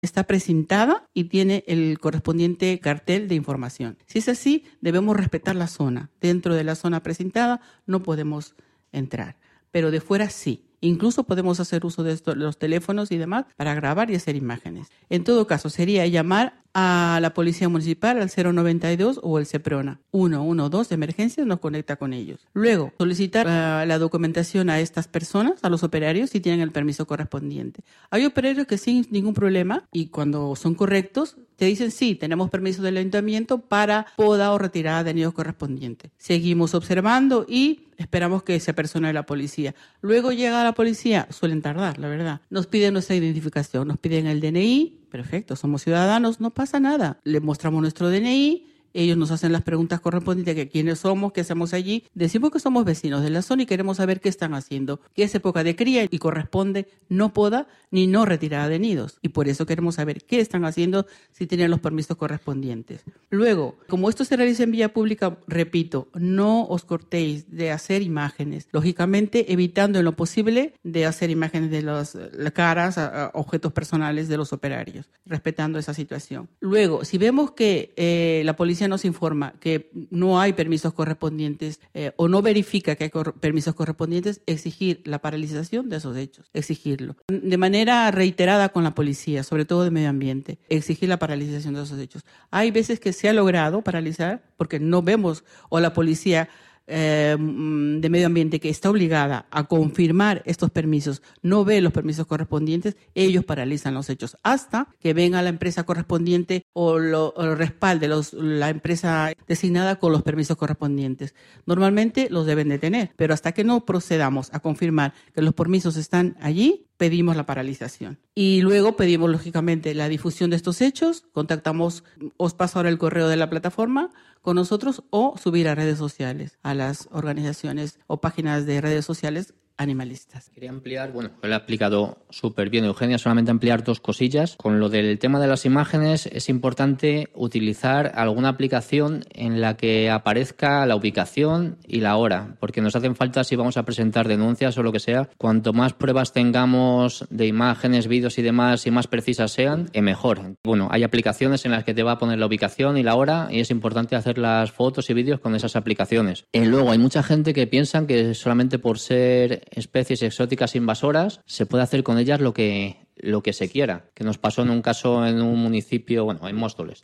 está precintada y tiene el correspondiente cartel de información. Si es así, debemos respetar la zona. Dentro de la zona precintada no podemos entrar, pero de fuera sí. Incluso podemos hacer uso de los teléfonos y demás para grabar y hacer imágenes. En todo caso, sería llamar a la Policía Municipal al 092 o el CEPRONA. 112 de emergencias nos conecta con ellos. Luego, solicitar la documentación a estas personas, a los operarios, si tienen el permiso correspondiente. Hay operarios que sin ningún problema y cuando son correctos, te dicen sí, tenemos permiso del ayuntamiento para poda o retirada de nidos correspondiente. Seguimos observando y esperamos que se apersone la policía. Luego llega la policía, suelen tardar, la verdad. Nos piden nuestra identificación, nos piden el DNI, perfecto, somos ciudadanos, no pasa nada. Le mostramos nuestro DNI, ellos nos hacen las preguntas correspondientes, que quiénes somos, qué hacemos allí. Decimos que somos vecinos de la zona y queremos saber qué están haciendo, que es época de cría y corresponde no poda ni no retirada de nidos. Y por eso queremos saber qué están haciendo, si tienen los permisos correspondientes. Luego, como esto se realiza en vía pública, repito, no os cortéis de hacer imágenes. Lógicamente, evitando en lo posible de hacer imágenes de las caras, objetos personales de los operarios, respetando esa situación. Luego, si vemos que la policía nos informa que no hay permisos correspondientes o no verifica que hay permisos correspondientes, exigir la paralización de esos hechos, exigirlo. De manera reiterada con la policía, sobre todo de medio ambiente, exigir la paralización de esos hechos. Hay veces que se ha logrado paralizar porque no vemos o la policía de medio ambiente que está obligada a confirmar estos permisos, no ve los permisos correspondientes, ellos paralizan los hechos hasta que venga la empresa correspondiente o lo respalde la empresa designada con los permisos correspondientes. Normalmente los deben de tener, pero hasta que no procedamos a confirmar que los permisos están allí, pedimos la paralización. Y luego pedimos, lógicamente, la difusión de estos hechos. Contactamos, os paso ahora el correo de la plataforma con nosotros o subir a redes sociales, a las organizaciones o páginas de redes sociales animalistas. Quería ampliar, bueno, lo ha explicado súper bien Eugenia, solamente ampliar dos cosillas. Con lo del tema de las imágenes es importante utilizar alguna aplicación en la que aparezca la ubicación y la hora, porque nos hacen falta si vamos a presentar denuncias o lo que sea. Cuanto más pruebas tengamos de imágenes, vídeos y demás y más precisas sean, mejor. Bueno, hay aplicaciones en las que te va a poner la ubicación y la hora y es importante hacer las fotos y vídeos con esas aplicaciones. Luego hay mucha gente que piensa que solamente por ser especies exóticas invasoras se puede hacer con ellas lo que se quiera, que nos pasó en un caso en un municipio, bueno, en Móstoles,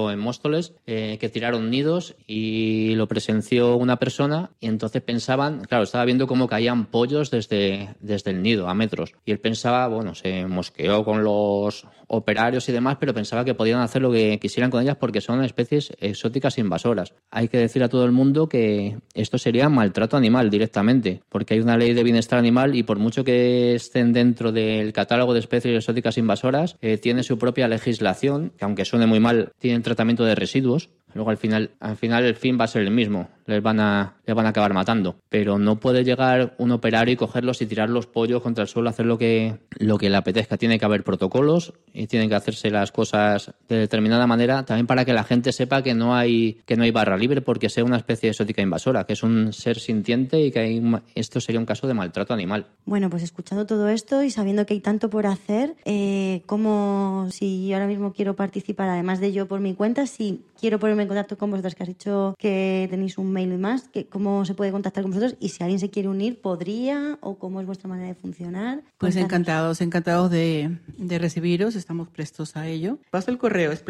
que tiraron nidos y lo presenció una persona y entonces pensaban, claro, estaba viendo cómo caían pollos desde el nido a metros y él pensaba, bueno, se mosqueó con los operarios y demás, pero pensaba que podían hacer lo que quisieran con ellas porque son especies exóticas invasoras. Hay que decir a todo el mundo que esto sería maltrato animal directamente, porque hay una ley de bienestar animal y por mucho que estén dentro del catálogo de especies exóticas invasoras, tiene su propia legislación, que aunque suene muy mal, tiene el tratamiento de residuos. Luego al final el fin va a ser el mismo, les van a acabar matando, pero no puede llegar un operario y cogerlos y tirar los pollos contra el suelo, hacer lo que le apetezca. Tiene que haber protocolos y tienen que hacerse las cosas de determinada manera, también para que la gente sepa que no hay barra libre porque sea una especie exótica invasora, que es un ser sintiente y que esto sería un caso de maltrato animal. Bueno, pues escuchando todo esto y sabiendo que hay tanto por hacer, como si yo ahora mismo quiero participar, además de yo por mi cuenta, si quiero ponerme en contacto con vosotras, que has dicho que tenéis un mail y más, ¿cómo se puede contactar con vosotros? Y si alguien se quiere unir, ¿podría? ¿O cómo es vuestra manera de funcionar? Pues encantados de recibiros, estamos prestos a ello. Paso el correo, es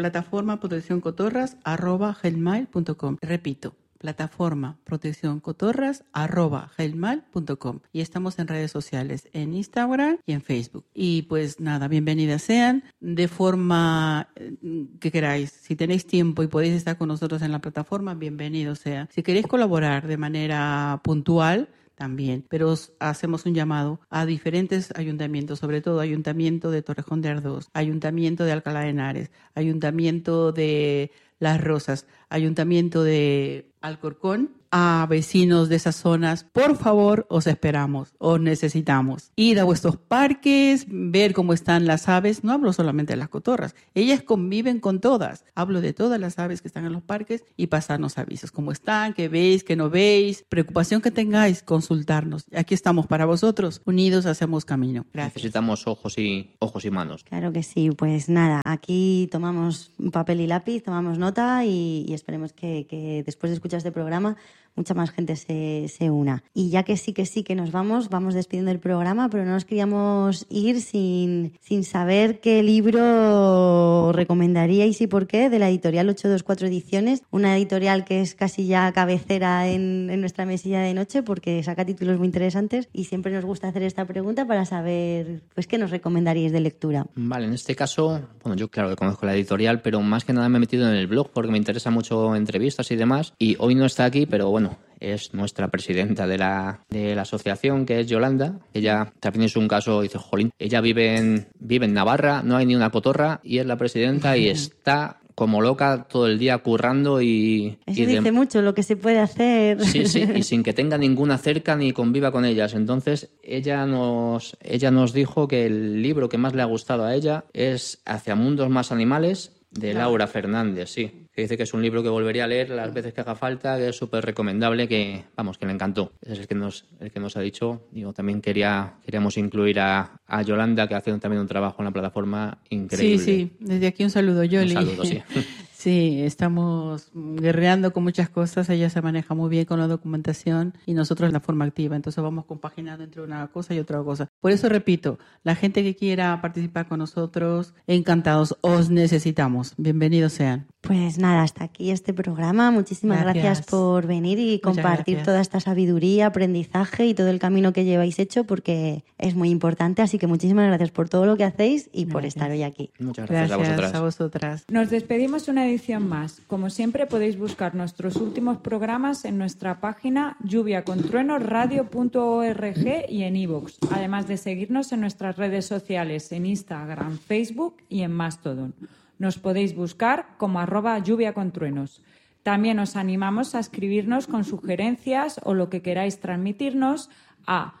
plataformaproteccioncotorras@gmail.com. Repito, plataformaproteccioncotorras@gmail.com y estamos en redes sociales, en Instagram y en Facebook. Y pues nada, bienvenidas sean de forma que queráis. Si tenéis tiempo y podéis estar con nosotros en la plataforma, bienvenido sea. Si queréis colaborar de manera puntual, también, pero hacemos un llamado a diferentes ayuntamientos, sobre todo Ayuntamiento de Torrejón de Ardoz, Ayuntamiento de Alcalá de Henares, Ayuntamiento de Las Rosas, Ayuntamiento de Alcorcón, a vecinos de esas zonas, por favor, os esperamos, os necesitamos. Ir a vuestros parques, ver cómo están las aves. No hablo solamente de las cotorras, ellas conviven con todas. Hablo de todas las aves que están en los parques y pasarnos avisos. ¿Cómo están? ¿Qué veis? ¿Qué no veis? Preocupación que tengáis, consultarnos. Aquí estamos para vosotros. Unidos hacemos camino. Gracias. Necesitamos ojos y manos. Claro que sí. Pues nada, aquí tomamos papel y lápiz, tomamos nota y esperemos que después de escuchar este programa mucha más gente se una. Y ya que sí que nos vamos despidiendo el programa, pero no nos queríamos ir sin saber qué libro recomendaríais y por qué, de la editorial 824 Ediciones, una editorial que es casi ya cabecera en nuestra mesilla de noche porque saca títulos muy interesantes y siempre nos gusta hacer esta pregunta para saber pues qué nos recomendaríais de lectura. Vale, en este caso, bueno, yo claro que conozco la editorial, pero más que nada me he metido en el blog porque me interesa mucho entrevistas y demás, y hoy no está aquí, pero bueno, es nuestra presidenta de la asociación, que es Yolanda. Ella también es un caso, dice, jolín, ella vive en Navarra, no hay ni una cotorra y es la presidenta y está como loca todo el día currando y... Eso dice mucho lo que se puede hacer. Sí, y sin que tenga ninguna cerca ni conviva con ellas. Entonces, ella nos dijo que el libro que más le ha gustado a ella es Hacia mundos más animales, de Laura Fernández, sí. Que dice que es un libro que volvería a leer las veces que haga falta, que es súper recomendable, que le encantó. Es el que nos ha dicho. Digo, también queríamos incluir a Yolanda, que hace también un trabajo en la plataforma increíble. Sí, desde aquí un saludo, Yoli. Un saludo, sí. Sí, estamos guerreando con muchas cosas. Ella se maneja muy bien con la documentación y nosotros la forma activa. Entonces vamos compaginando entre una cosa y otra cosa. Por eso repito, la gente que quiera participar con nosotros, encantados, os necesitamos. Bienvenidos sean. Pues nada, hasta aquí este programa. Muchísimas gracias por venir y compartir toda esta sabiduría, aprendizaje y todo el camino que lleváis hecho, porque es muy importante. Así que muchísimas gracias por todo lo que hacéis y por estar hoy aquí. Muchas gracias a vosotras. Nos despedimos una edición más. Como siempre, podéis buscar nuestros últimos programas en nuestra página lluviacontruenosradio.org y en iVoox, además de seguirnos en nuestras redes sociales en Instagram, Facebook y en Mastodon. Nos podéis buscar como @lluviacontruenos. También os animamos a escribirnos con sugerencias o lo que queráis transmitirnos a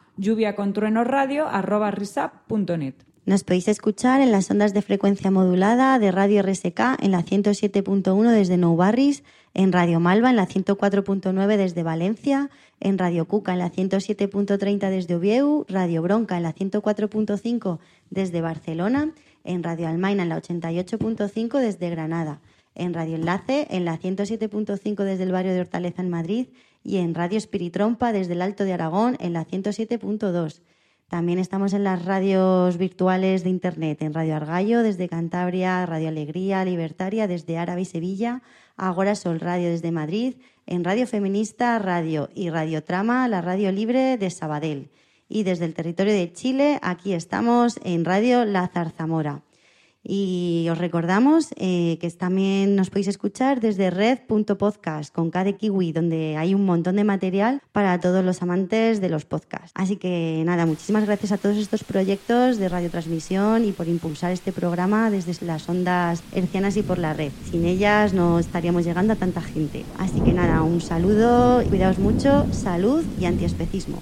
lluviacontruenosradio@risap.net. Nos podéis escuchar en las ondas de frecuencia modulada de Radio RSK en la 107.1 desde Nou Barris, en Radio Malva en la 104.9 desde Valencia, en Radio Cuca en la 107.30 desde Oviedo, Radio Bronca en la 104.5 desde Barcelona, en Radio Almaina en la 88.5 desde Granada, en Radio Enlace en la 107.5 desde el barrio de Hortaleza en Madrid y en Radio Espiritrompa desde el Alto de Aragón en la 107.2. También estamos en las radios virtuales de Internet, en Radio Argallo desde Cantabria, Radio Alegría Libertaria desde Árabe y Sevilla, Agora Sol Radio desde Madrid, en Radio Feminista Radio y Radio Trama, la radio libre de Sabadell. Y desde el territorio de Chile, aquí estamos en Radio La Zarzamora. Y os recordamos que también nos podéis escuchar desde red.podcast con K de Kiwi, donde hay un montón de material para todos los amantes de los podcasts. Así que nada, muchísimas gracias a todos estos proyectos de radiotransmisión y por impulsar este programa desde las ondas hercianas y por la red. Sin ellas no estaríamos llegando a tanta gente. Así que nada, un saludo, cuidaos mucho, salud y antiespecismo.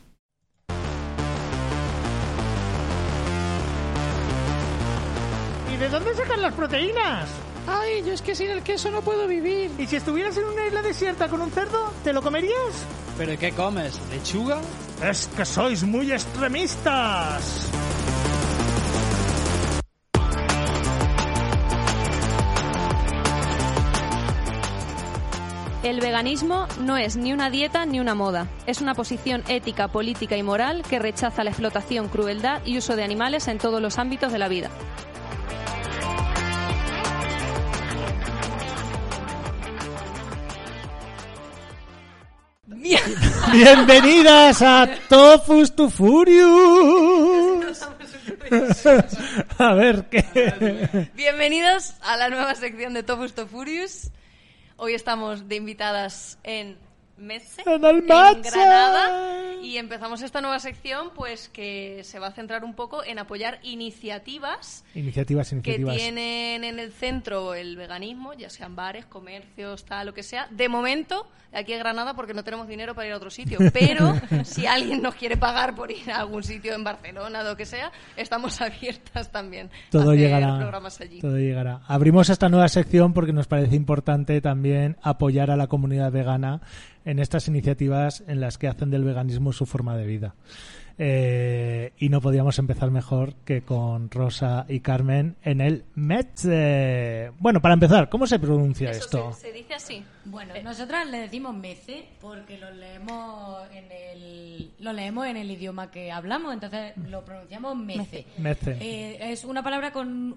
¿De dónde sacan las proteínas? Ay, yo es que sin el queso no puedo vivir. ¿Y si estuvieras en una isla desierta con un cerdo, te lo comerías? ¿Pero qué comes? ¿Lechuga? Es que sois muy extremistas. El veganismo no es ni una dieta ni una moda. Es una posición ética, política y moral que rechaza la explotación, crueldad y uso de animales en todos los ámbitos de la vida. Bienvenidas a Tofus to Furious. A ver qué. Bienvenidos a la nueva sección de Tofus to Furious. Hoy estamos de invitadas en Metse, En el en Metse. Granada, y empezamos esta nueva sección pues que se va a centrar un poco en apoyar iniciativas que tienen en el centro el veganismo, ya sean bares, comercios, tal, lo que sea. De momento, aquí en Granada, porque no tenemos dinero para ir a otro sitio, pero si alguien nos quiere pagar por ir a algún sitio en Barcelona, lo que sea, estamos abiertas también Todo a hacer llegará, programas allí. todo llegará. Abrimos esta nueva sección porque nos parece importante también apoyar a la comunidad vegana en estas iniciativas en las que hacen del veganismo su forma de vida. Y no podíamos empezar mejor que con Rosa y Carmen en el Metse. Bueno, para empezar, ¿cómo se pronuncia Eso esto? se dice así. Bueno, nosotras le decimos Mece porque lo leemos en el idioma que hablamos, entonces lo pronunciamos Mece. Mece. Es una palabra con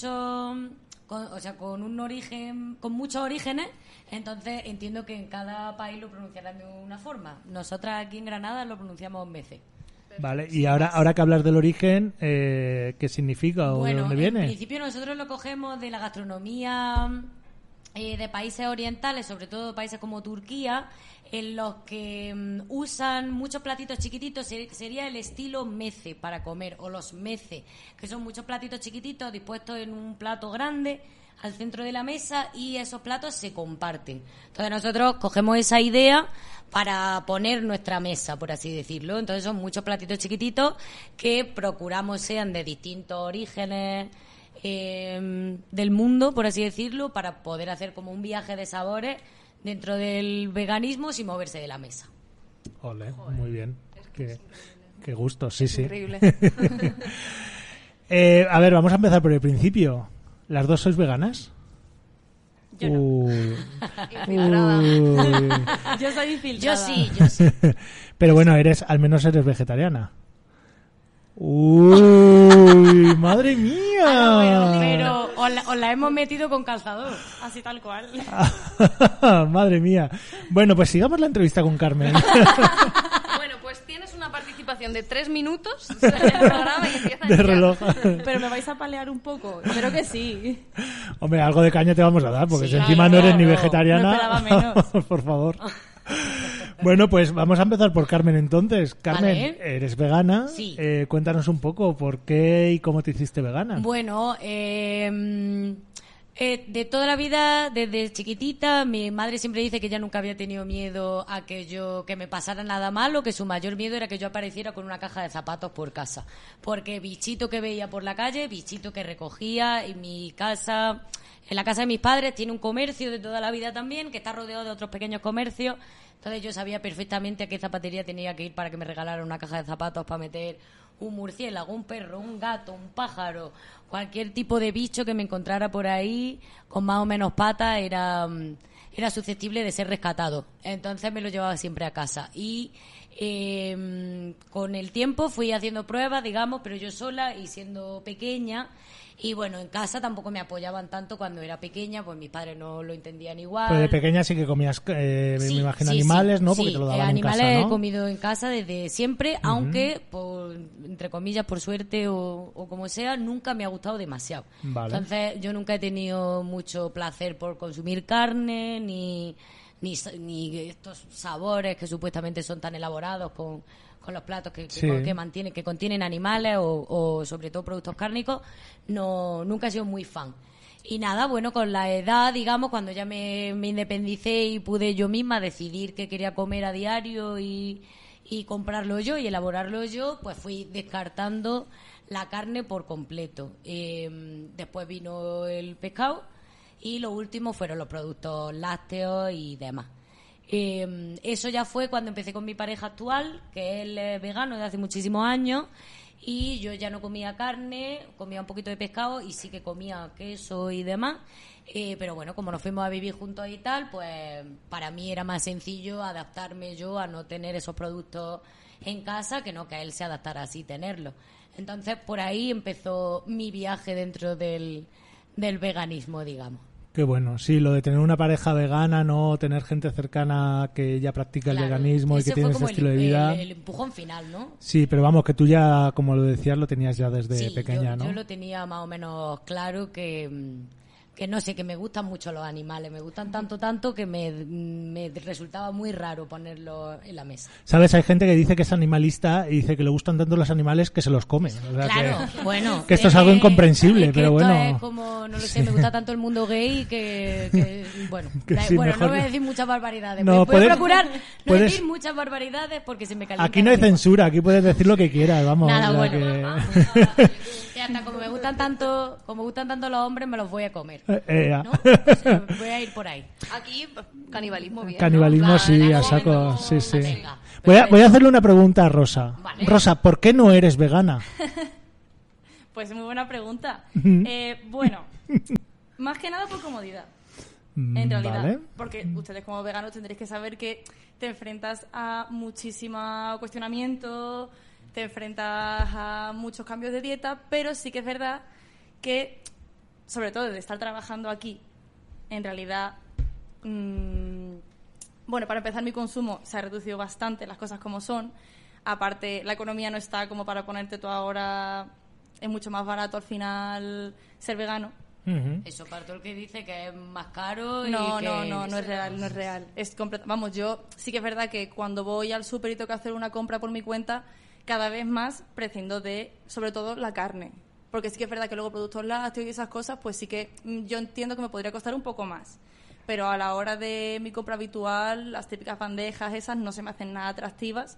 con un origen, con muchos orígenes, entonces entiendo que en cada país lo pronunciarán de una forma. Nosotras aquí en Granada lo pronunciamos Mece. Vale, y ahora que hablas del origen, ¿qué significa o de dónde viene? En principio nosotros lo cogemos de la gastronomía de países orientales, sobre todo países como Turquía, en los que usan muchos platitos chiquititos. Sería el estilo mece para comer, o los mece, que son muchos platitos chiquititos dispuestos en un plato grande al centro de la mesa, y esos platos se comparten. Entonces nosotros cogemos esa idea para poner nuestra mesa, por así decirlo. Entonces son muchos platitos chiquititos que procuramos sean de distintos orígenes del mundo, por así decirlo, para poder hacer como un viaje de sabores dentro del veganismo sin moverse de la mesa. Ole, muy bien. Qué gusto, sí, sí. Increíble. A ver, vamos a empezar por el principio. ¿Las dos sois veganas? Yo no. Uy. Yo soy infiltrada. Yo sí. Pero bueno, al menos eres vegetariana. Uy, madre mía. Pero os la hemos metido con calzador, así tal cual. Madre mía. Bueno, pues sigamos la entrevista con Carmen. Bueno, pues tienes una participación de 3 minutos en el programa y empieza De ya. reloj. Pero me vais a palear un poco. Espero que sí. Hombre, algo de caña te vamos a dar, porque Sí, si encima no claro, eres ni no. vegetariana. No esperaba menos. Por favor. Bueno, pues vamos a empezar por Carmen entonces. Carmen, Vale. eres vegana. Sí. Cuéntanos un poco por qué y cómo te hiciste vegana. Bueno, de toda la vida, desde chiquitita, mi madre siempre dice que ella nunca había tenido miedo a que me pasara nada malo, que su mayor miedo era que yo apareciera con una caja de zapatos por casa. Porque bichito que veía por la calle, bichito que recogía, en la casa de mis padres tiene un comercio de toda la vida también, que está rodeado de otros pequeños comercios. Entonces yo sabía perfectamente a qué zapatería tenía que ir para que me regalaran una caja de zapatos para meter un murciélago, un perro, un gato, un pájaro, cualquier tipo de bicho que me encontrara por ahí con más o menos patas era susceptible de ser rescatado. Entonces me lo llevaba siempre a casa. Y con el tiempo fui haciendo pruebas, digamos, pero yo sola y siendo pequeña. Y bueno, en casa tampoco me apoyaban tanto cuando era pequeña, pues mis padres no lo entendían igual. Pero de pequeña sí que comías, me imagino, Sí, animales, sí, ¿no? Porque sí, te lo daban en animales casa, ¿no? he comido en casa desde siempre, aunque, entre comillas, por suerte o como sea, nunca me ha gustado demasiado. Vale. Entonces, yo nunca he tenido mucho placer por consumir carne, ni estos sabores que supuestamente son tan elaborados con los platos que contienen animales o sobre todo productos cárnicos. Nunca he sido muy fan. Y nada, bueno, con la edad, digamos, cuando ya me independicé y pude yo misma decidir qué quería comer a diario y comprarlo yo y elaborarlo yo, pues fui descartando la carne por completo. Después vino el pescado y lo último fueron los productos lácteos y demás. Eso ya fue cuando empecé con mi pareja actual, que él es vegano desde hace muchísimos años, y yo ya no comía carne, comía un poquito de pescado y sí que comía queso y demás. Pero bueno, como nos fuimos a vivir juntos y tal, pues para mí era más sencillo adaptarme yo a no tener esos productos en casa que no que él se adaptara así tenerlos. Entonces por ahí empezó mi viaje dentro del veganismo, digamos. Qué bueno, sí, lo de tener una pareja vegana, no tener gente cercana que ya practica el veganismo y que tiene ese estilo de vida. El empujón final, ¿no? Sí, pero vamos, que tú ya, como lo decías, lo tenías ya desde pequeña, ¿no? Yo lo tenía más o menos claro que que no sé, que me gustan mucho los animales, me gustan tanto que me resultaba muy raro ponerlo en la mesa. ¿Sabes? Hay gente que dice que es animalista y dice que le gustan tanto los animales que se los come. O sea, claro, bueno. Que esto es algo incomprensible, pero bueno. Es como, no lo sé, me gusta tanto el mundo gay que bueno. Que sí, bueno, no voy a decir muchas barbaridades. Voy a procurar no decir muchas barbaridades porque se me calienta. Aquí no hay censura, aquí puedes decir lo que quieras, vamos. Nada, bueno. Que hasta como me gustan tanto los hombres, me los voy a comer. ¿No? Entonces, voy a ir por ahí. Aquí, canibalismo bien. Canibalismo, ¿no? Sí, a saco. Sí. Voy a hacerle una pregunta a Rosa. Vale. Rosa, ¿por qué no eres vegana? Pues muy buena pregunta. Bueno, más que nada por comodidad. En realidad, ¿vale? Porque ustedes como veganos tendréis que saber que te enfrentas a muchísimo cuestionamiento, te enfrentas a muchos cambios de dieta, pero sí que es verdad que, sobre todo de estar trabajando aquí, en realidad, bueno, para empezar mi consumo se ha reducido bastante, las cosas como son. Aparte, la economía no está como para ponerte tú ahora, es mucho más barato al final ser vegano. Uh-huh. Eso parto el que dice que es más caro. No es real. Vamos, yo sí que es verdad que cuando voy al súper y tengo que hacer una compra por mi cuenta, cada vez más prescindo de, sobre todo, la carne. Porque sí que es verdad que luego productos lácteos y esas cosas, pues sí que yo entiendo que me podría costar un poco más. Pero a la hora de mi compra habitual, las típicas bandejas esas no se me hacen nada atractivas.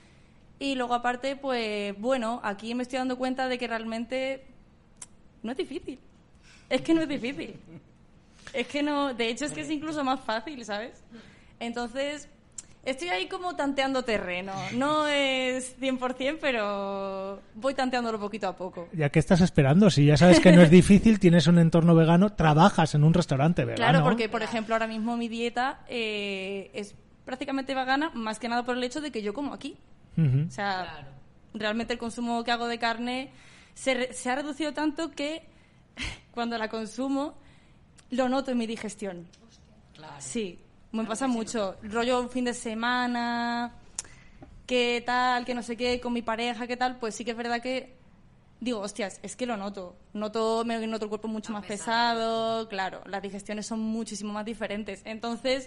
Y luego aparte, pues bueno, aquí me estoy dando cuenta de que realmente no es difícil. Es que no es difícil. Es que no, de hecho es que es incluso más fácil, ¿sabes? Entonces, estoy ahí como tanteando terreno. No es 100%, pero voy tanteándolo poquito a poco. ¿Ya qué estás esperando? Si ya sabes que no es difícil, tienes un entorno vegano, trabajas en un restaurante vegano. Claro, porque, por ejemplo, ahora mismo mi dieta es prácticamente vegana, más que nada por el hecho de que yo como aquí. Uh-huh. O sea, realmente el consumo que hago de carne se ha reducido tanto que cuando la consumo lo noto en mi digestión. Claro. Sí, me pasa mucho. Rollo un fin de semana, qué tal, que no sé qué, con mi pareja, qué tal, pues sí que es verdad que digo, hostias, es que lo noto. Me noto el cuerpo mucho más pesado, claro, las digestiones son muchísimo más diferentes. Entonces,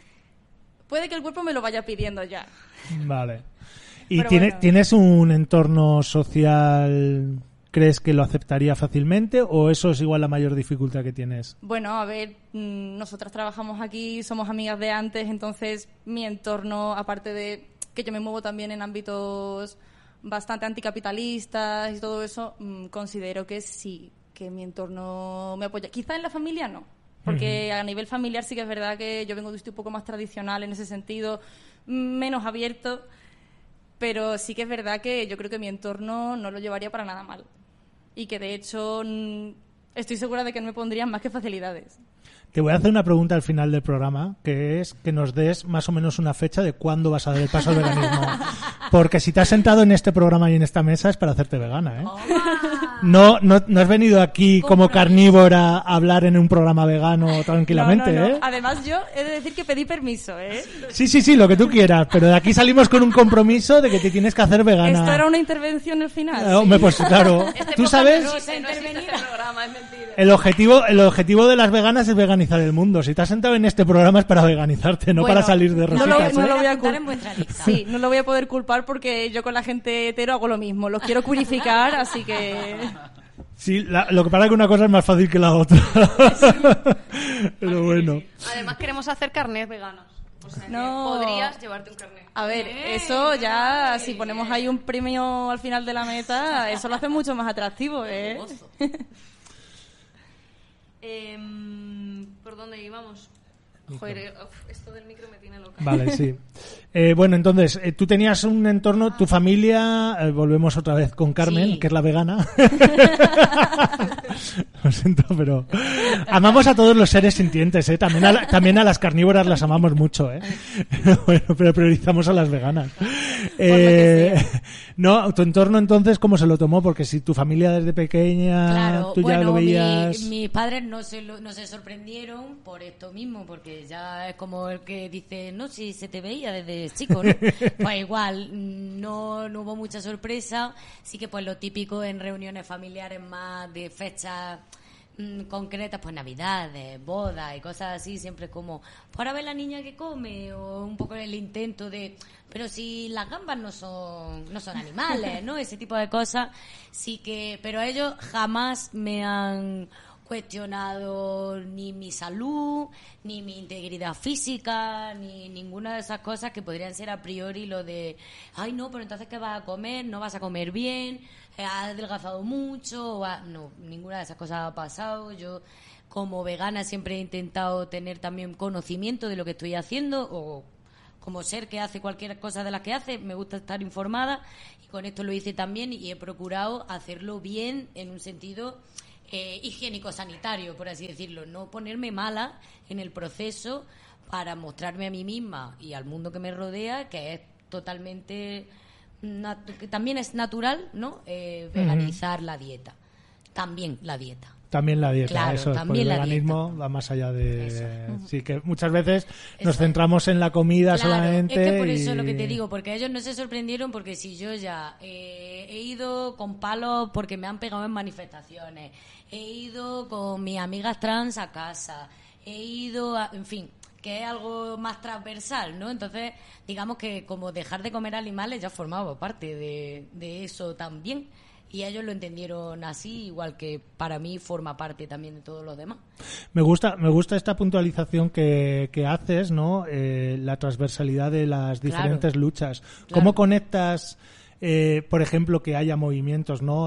puede que el cuerpo me lo vaya pidiendo ya. Vale. ¿Y tienes un entorno social, crees que lo aceptaría fácilmente, o eso es igual la mayor dificultad que tienes? Bueno, a ver, nosotras trabajamos aquí, somos amigas de antes, entonces mi entorno, aparte de que yo me muevo también en ámbitos bastante anticapitalistas y todo eso, considero que sí, que mi entorno me apoya. Quizá en la familia no, porque a nivel familiar sí que es verdad que yo vengo de un poco más tradicional en ese sentido, menos abierto, pero sí que es verdad que yo creo que mi entorno no lo llevaría para nada mal. Y que, de hecho, estoy segura de que no me pondrían más que facilidades. Te voy a hacer una pregunta al final del programa, que es que nos des más o menos una fecha de cuándo vas a dar el paso al veganismo. Porque si te has sentado en este programa y en esta mesa es para hacerte vegana, ¿eh? No has venido aquí como carnívora a hablar en un programa vegano tranquilamente, no. ¿eh? Además, yo he de decir que pedí permiso, ¿eh? Sí, lo que tú quieras, pero de aquí salimos con un compromiso de que te tienes que hacer vegana. ¿Esto era una intervención al final? Hombre, pues claro. Tú sabes... No existe este programa, es mentira. El objetivo de las veganas es veganizar el mundo. Si te has sentado en este programa es para veganizarte, no para salir de rositas. No lo voy a culpar en vuestra lista. Sí, no lo voy a poder culpar porque yo con la gente hetero hago lo mismo. Los quiero purificar, así que... Sí, lo que pasa es que una cosa es más fácil que la otra. Pero bueno. Además queremos hacer carnets veganos. O sea, que podrías llevarte un carnet. A ver, eso ya, si ponemos ahí un premio al final de la meta, eso lo hace mucho más atractivo, ¿eh? ¿Por dónde íbamos? Joder, esto del micro me tiene loca. Vale, sí. Bueno, entonces, tú tenías un entorno, tu familia, volvemos otra vez con Carmen, sí, que es la vegana. Lo siento, pero amamos a todos los seres sintientes, ¿eh? También a las carnívoras las amamos mucho, ¿eh? Bueno, pero priorizamos a las veganas. No, tu entorno entonces, ¿cómo se lo tomó? Porque si tu familia desde pequeña, claro, tú ya lo veías... Mis padres no se sorprendieron por esto mismo, porque ya es como el que dice, no, si se te veía desde chico, ¿no? Pues igual, no hubo mucha sorpresa. Sí que pues lo típico en reuniones familiares más de fechas concretas, pues Navidades, bodas y cosas así, siempre es como, para ver la niña que come, o un poco el intento de, pero si las gambas no son animales, ¿no? Ese tipo de cosas, sí que, pero ellos jamás me han cuestionado ni mi salud, ni mi integridad física, ni ninguna de esas cosas que podrían ser a priori lo de, ay no, pero entonces ¿qué vas a comer? ¿No vas a comer bien? ¿Has adelgazado mucho? No, ninguna de esas cosas ha pasado. Yo como vegana siempre he intentado tener también conocimiento de lo que estoy haciendo, o como ser que hace cualquier cosa de las que hace, me gusta estar informada, y con esto lo hice también, y he procurado hacerlo bien en un sentido higiénico-sanitario, por así decirlo, no ponerme mala en el proceso para mostrarme a mí misma y al mundo que me rodea que es totalmente que también es natural, ¿no? Veganizar la dieta, también la dieta. También la dieta, claro, eso es, porque el veganismo va más allá de... Sí, que muchas veces nos centramos en la comida solamente. Es que por eso es lo que te digo, porque ellos no se sorprendieron, porque si yo ya he ido con palos porque me han pegado en manifestaciones, he ido con mis amigas trans a casa, he ido en fin, que es algo más transversal, ¿no? Entonces, digamos que como dejar de comer animales ya formaba parte de eso también. Y ellos lo entendieron así, igual que para mí forma parte también de todos los demás. Me gusta esta puntualización que haces, ¿no? La transversalidad de las diferentes luchas. Claro. ¿Cómo conectas, por ejemplo, que haya movimientos, ¿no?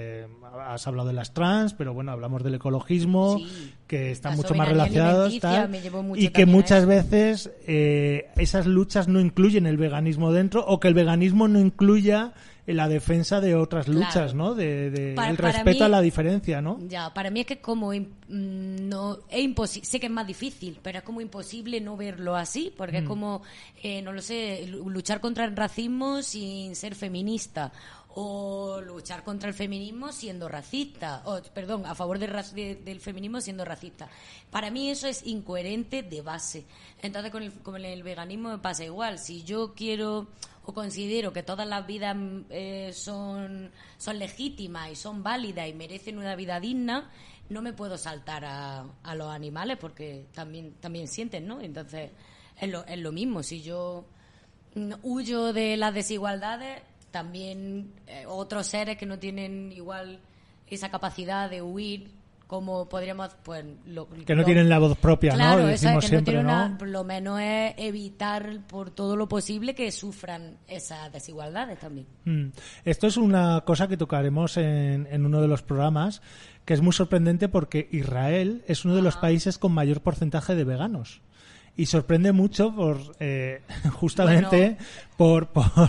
Has hablado de las trans, pero bueno, hablamos del ecologismo, sí, que están mucho más relacionados, tal, y que muchas veces esas luchas no incluyen el veganismo dentro, o que el veganismo no incluya en la defensa de otras luchas, claro, ¿no? El respeto mí, a la diferencia, ¿no? Ya, para mí es que como no es imposible, sé que es más difícil, pero es como imposible no verlo así, porque es como, no lo sé, luchar contra el racismo sin ser feminista, o luchar contra el feminismo siendo racista, perdón, a favor del feminismo siendo racista. Para mí eso es incoherente de base. Entonces con el veganismo me pasa igual. Si yo quiero o considero que todas las vidas son legítimas y son válidas y merecen una vida digna, no me puedo saltar a los animales, porque también sienten, ¿no? Entonces es lo mismo. Si yo huyo de las desigualdades, también otros seres que no tienen igual esa capacidad de huir, como podríamos, pues... no tienen la voz propia, claro, ¿no? Decimos que siempre, no por lo menos es evitar por todo lo posible que sufran esas desigualdades también. Esto es una cosa que tocaremos en uno de los programas, que es muy sorprendente porque Israel es uno de los países con mayor porcentaje de veganos. Y sorprende mucho por justamente por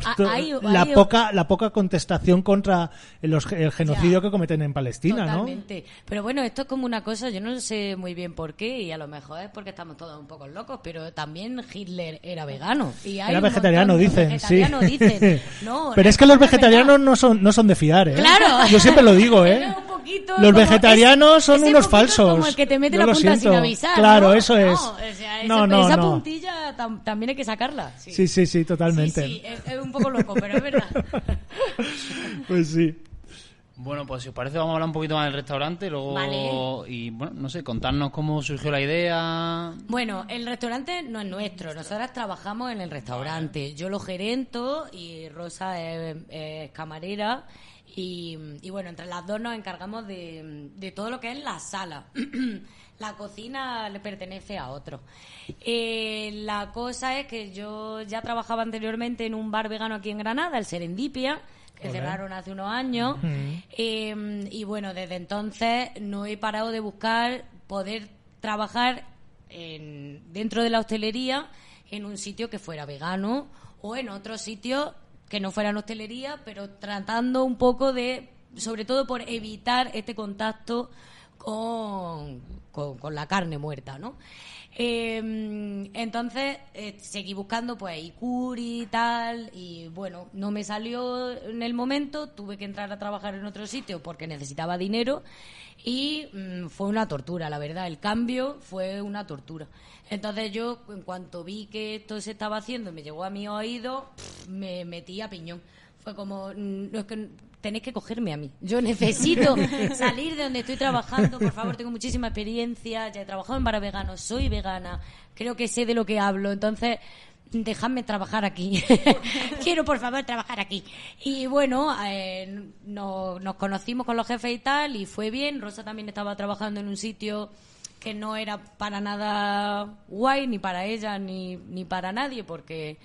la poca contestación contra el genocidio que cometen en Palestina, totalmente, ¿no? Pero bueno, esto es como una cosa, yo no sé muy bien por qué, y a lo mejor es porque estamos todos un poco locos, pero también Hitler era vegano. Y hay era vegetariano, dicen, sí. No, pero es que los vegetarianos no son de fiar, ¿eh? Claro. Yo siempre lo digo, ¿eh? Los vegetarianos son unos falsos. Como el que te mete la punta sin avisar, claro, ¿no? eso es. Esa puntilla también hay que sacarla. Sí, totalmente. Sí, es un poco loco, pero es verdad. Pues sí. Bueno, pues si os parece vamos a hablar un poquito más del restaurante, luego vale. Y bueno, no sé, contarnos cómo surgió la idea. Bueno, el restaurante no es nuestro, nosotras trabajamos en el restaurante. Vale. Yo lo gerento y Rosa es camarera. Y bueno, entre las dos nos encargamos de todo lo que es la sala. La cocina le pertenece a otro. La cosa es que yo ya trabajaba anteriormente en un bar vegano aquí en Granada, el Serendipia, que cerraron hace unos años. Y bueno, desde entonces no he parado de buscar poder trabajar dentro de la hostelería en un sitio que fuera vegano o en otro sitio que no fuera en hostelería, pero tratando un poco sobre todo por evitar este contacto con la carne muerta, ¿no? Entonces seguí buscando pues Ikuri y tal, y bueno, no me salió en el momento, tuve que entrar a trabajar en otro sitio porque necesitaba dinero y fue una tortura, la verdad, el cambio fue una tortura. Entonces yo, en cuanto vi que esto se estaba haciendo y me llegó a mi oído, me metí a piñón. Fue como, no es que tenéis que cogerme a mí. Yo necesito salir de donde estoy trabajando. Por favor, tengo muchísima experiencia, ya he trabajado en bares veganos, soy vegana, creo que sé de lo que hablo, entonces dejadme trabajar aquí. Quiero, por favor, trabajar aquí. Y bueno, nos conocimos con los jefes y tal, y fue bien. Rosa también estaba trabajando en un sitio que no era para nada guay, ni para ella, ni para nadie, porque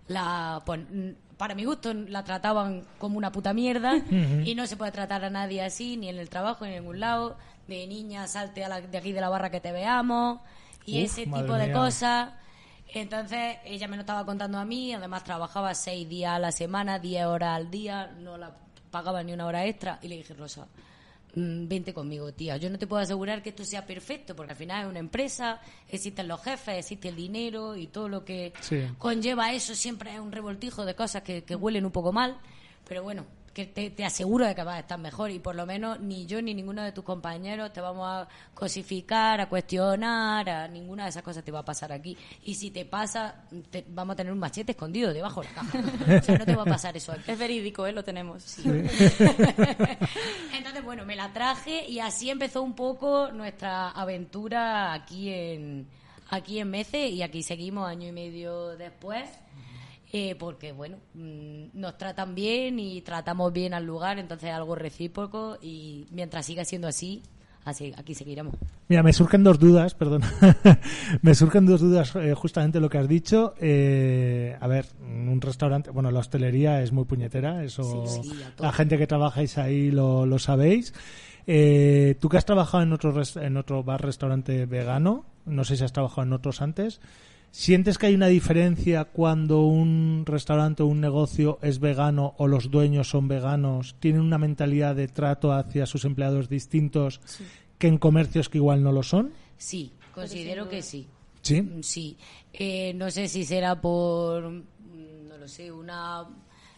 para mi gusto la trataban como una puta mierda, y no se puede tratar a nadie así, ni en el trabajo, ni en ningún lado. De niña, salte de aquí de la barra que te veamos, y ese tipo de cosas. Entonces ella me lo estaba contando a mí, además trabajaba 6 días a la semana, 10 horas al día, no la pagaba ni una hora extra, y le dije, Rosa, vente conmigo, tía, yo no te puedo asegurar que esto sea perfecto, porque al final es una empresa, existen los jefes, existe el dinero, y todo lo que conlleva eso siempre es un revoltijo de cosas que huelen un poco mal, pero bueno, que te aseguro de que vas a estar mejor, y por lo menos ni yo ni ninguno de tus compañeros te vamos a cosificar, a cuestionar, a ninguna de esas cosas te va a pasar aquí. Y si te pasa, vamos a tener un machete escondido debajo de la caja. O sea, no te va a pasar eso aquí. Es verídico, lo tenemos. Sí. Entonces, bueno, me la traje y así empezó un poco nuestra aventura aquí en Mece, y aquí seguimos año y medio después. Porque, bueno, nos tratan bien y tratamos bien al lugar, entonces es algo recíproco, y mientras siga siendo así, aquí seguiremos. Mira, me surgen 2 dudas, perdón. Me surgen 2 dudas justamente lo que has dicho. A ver, un restaurante, bueno, la hostelería es muy puñetera, eso sí, la gente que trabajáis ahí lo sabéis. Tú que has trabajado en otro bar-restaurante vegano, no sé si has trabajado en otros antes, ¿sientes que hay una diferencia cuando un restaurante o un negocio es vegano o los dueños son veganos? ¿Tienen una mentalidad de trato hacia sus empleados distintos que en comercios que igual no lo son? Sí, considero que sí. ¿Sí? Sí. No sé si será por, no lo sé, una...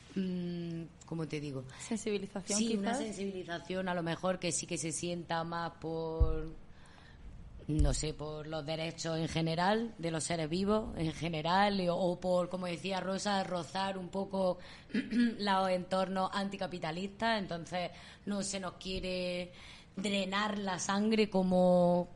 ¿cómo te digo? Sensibilización, sí, quizás. Una sensibilización a lo mejor que sí que se sienta más por... no sé, por los derechos en general de los seres vivos en general, o por, como decía Rosa, rozar un poco los entornos anticapitalistas. Entonces no se nos quiere drenar la sangre como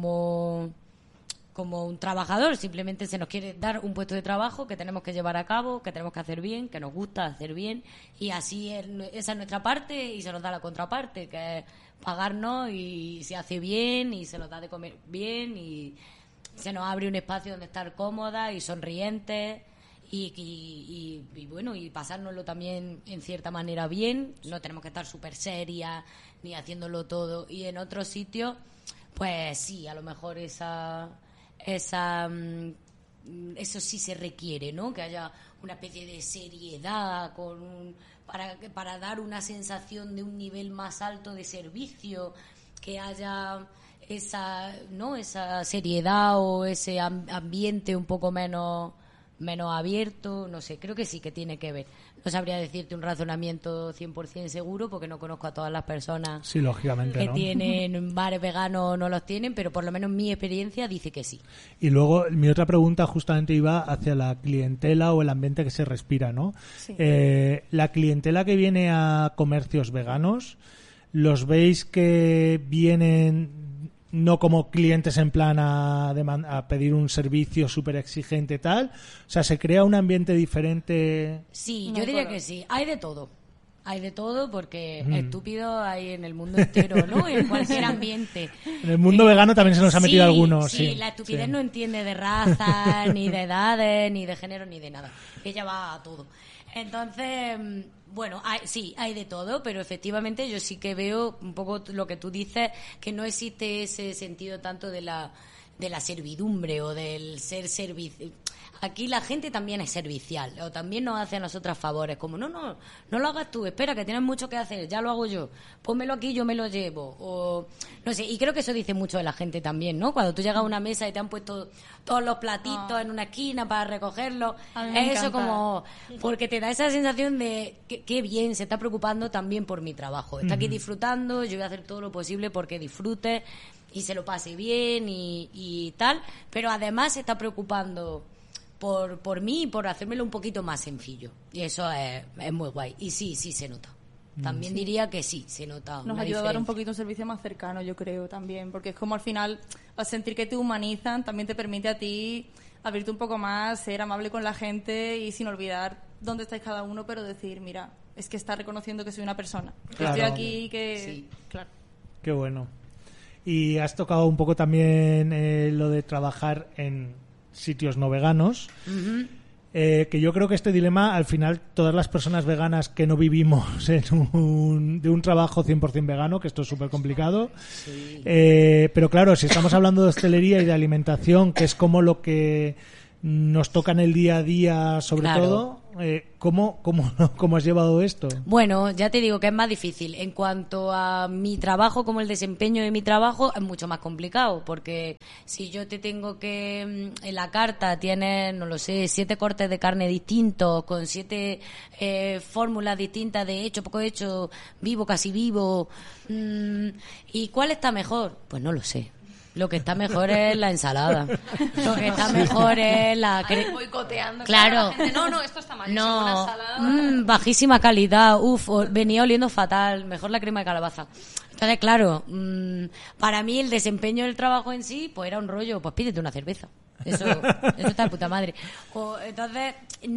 un trabajador, simplemente se nos quiere dar un puesto de trabajo que tenemos que llevar a cabo, que tenemos que hacer bien, que nos gusta hacer bien, y así esa es nuestra parte, y se nos da la contraparte, que es pagarnos, y se hace bien y se nos da de comer bien, y se nos abre un espacio donde estar cómodas y sonrientes, y bueno, y pasárnoslo también en cierta manera bien. No tenemos que estar súper serias ni haciéndolo todo, y en otros sitios pues sí, a lo mejor eso sí se requiere, ¿no? Que haya una especie de seriedad para dar una sensación de un nivel más alto de servicio, que haya esa seriedad o ese ambiente un poco menos abierto, no sé, creo que sí que tiene que ver. No sabría decirte un razonamiento 100% seguro, porque no conozco a todas las personas sí, lógicamente, que tienen bares veganos o no los tienen, pero por lo menos mi experiencia dice que sí. Y luego mi otra pregunta justamente iba hacia la clientela o el ambiente que se respira, ¿no? Sí. La clientela que viene a comercios veganos, ¿los veis que vienen no como clientes en plan a pedir un servicio súper exigente y tal? O sea, ¿se crea un ambiente diferente? Sí, yo diría que sí. Hay de todo. Hay de todo, porque estúpido hay en el mundo entero, ¿no? En cualquier ambiente. En el mundo vegano también se nos ha metido algunos. Sí, la estupidez no entiende de raza, ni de edades, ni de género, ni de nada. Ella va a todo. Entonces, bueno, hay de todo, pero efectivamente yo sí que veo un poco lo que tú dices, que no existe ese sentido tanto de la servidumbre o del ser servicio. Aquí la gente también es servicial, o también nos hace a nosotras favores, como no lo hagas tú, espera, que tienes mucho que hacer, ya lo hago yo, pónmelo aquí, yo me lo llevo, o no sé. Y creo que eso dice mucho de la gente también, ¿no? Cuando tú llegas a una mesa y te han puesto todos los platitos en una esquina para recogerlos, es eso, como porque te da esa sensación de que qué bien, se está preocupando también por mi trabajo, está aquí disfrutando, yo voy a hacer todo lo posible porque disfrute y se lo pase bien y tal, pero además se está preocupando por mí y por hacérmelo un poquito más sencillo. Y eso es muy guay. Y sí se nota. También diría que sí, se nota. Nos ayuda a dar un poquito un servicio más cercano, yo creo, también, porque es como al final, al sentir que te humanizan, también te permite a ti abrirte un poco más, ser amable con la gente y sin olvidar dónde estáis cada uno, pero decir, mira, es que está reconociendo que soy una persona, que estoy aquí, que... Sí. Claro. Qué bueno. Y has tocado un poco también lo de trabajar en sitios no veganos. Uh-huh. Que yo creo que este dilema, al final, todas las personas veganas que no vivimos de un trabajo 100% vegano, que esto es súper complicado. Sí. Pero claro, si estamos hablando de hostelería y de alimentación, que es como lo que nos toca en el día a día, sobre todo, ¿cómo has llevado esto? Bueno, ya te digo que es más difícil. En cuanto a mi trabajo, como el desempeño de mi trabajo, es mucho más complicado, porque si yo te tengo que en la carta tienes, no lo sé, 7 cortes de carne distintos, con 7 fórmulas distintas de hecho, poco hecho, vivo, casi vivo, ¿y cuál está mejor? Pues no lo sé. Lo que está mejor es la ensalada. Lo que está mejor es la... boicoteando. Claro. La gente, no, esto está mal. No, una ensalada. bajísima calidad. Venía oliendo fatal. Mejor la crema de calabaza. Entonces, claro, para mí el desempeño del trabajo en sí, pues era un rollo. Pues pídete una cerveza. Eso está de puta madre. Entonces,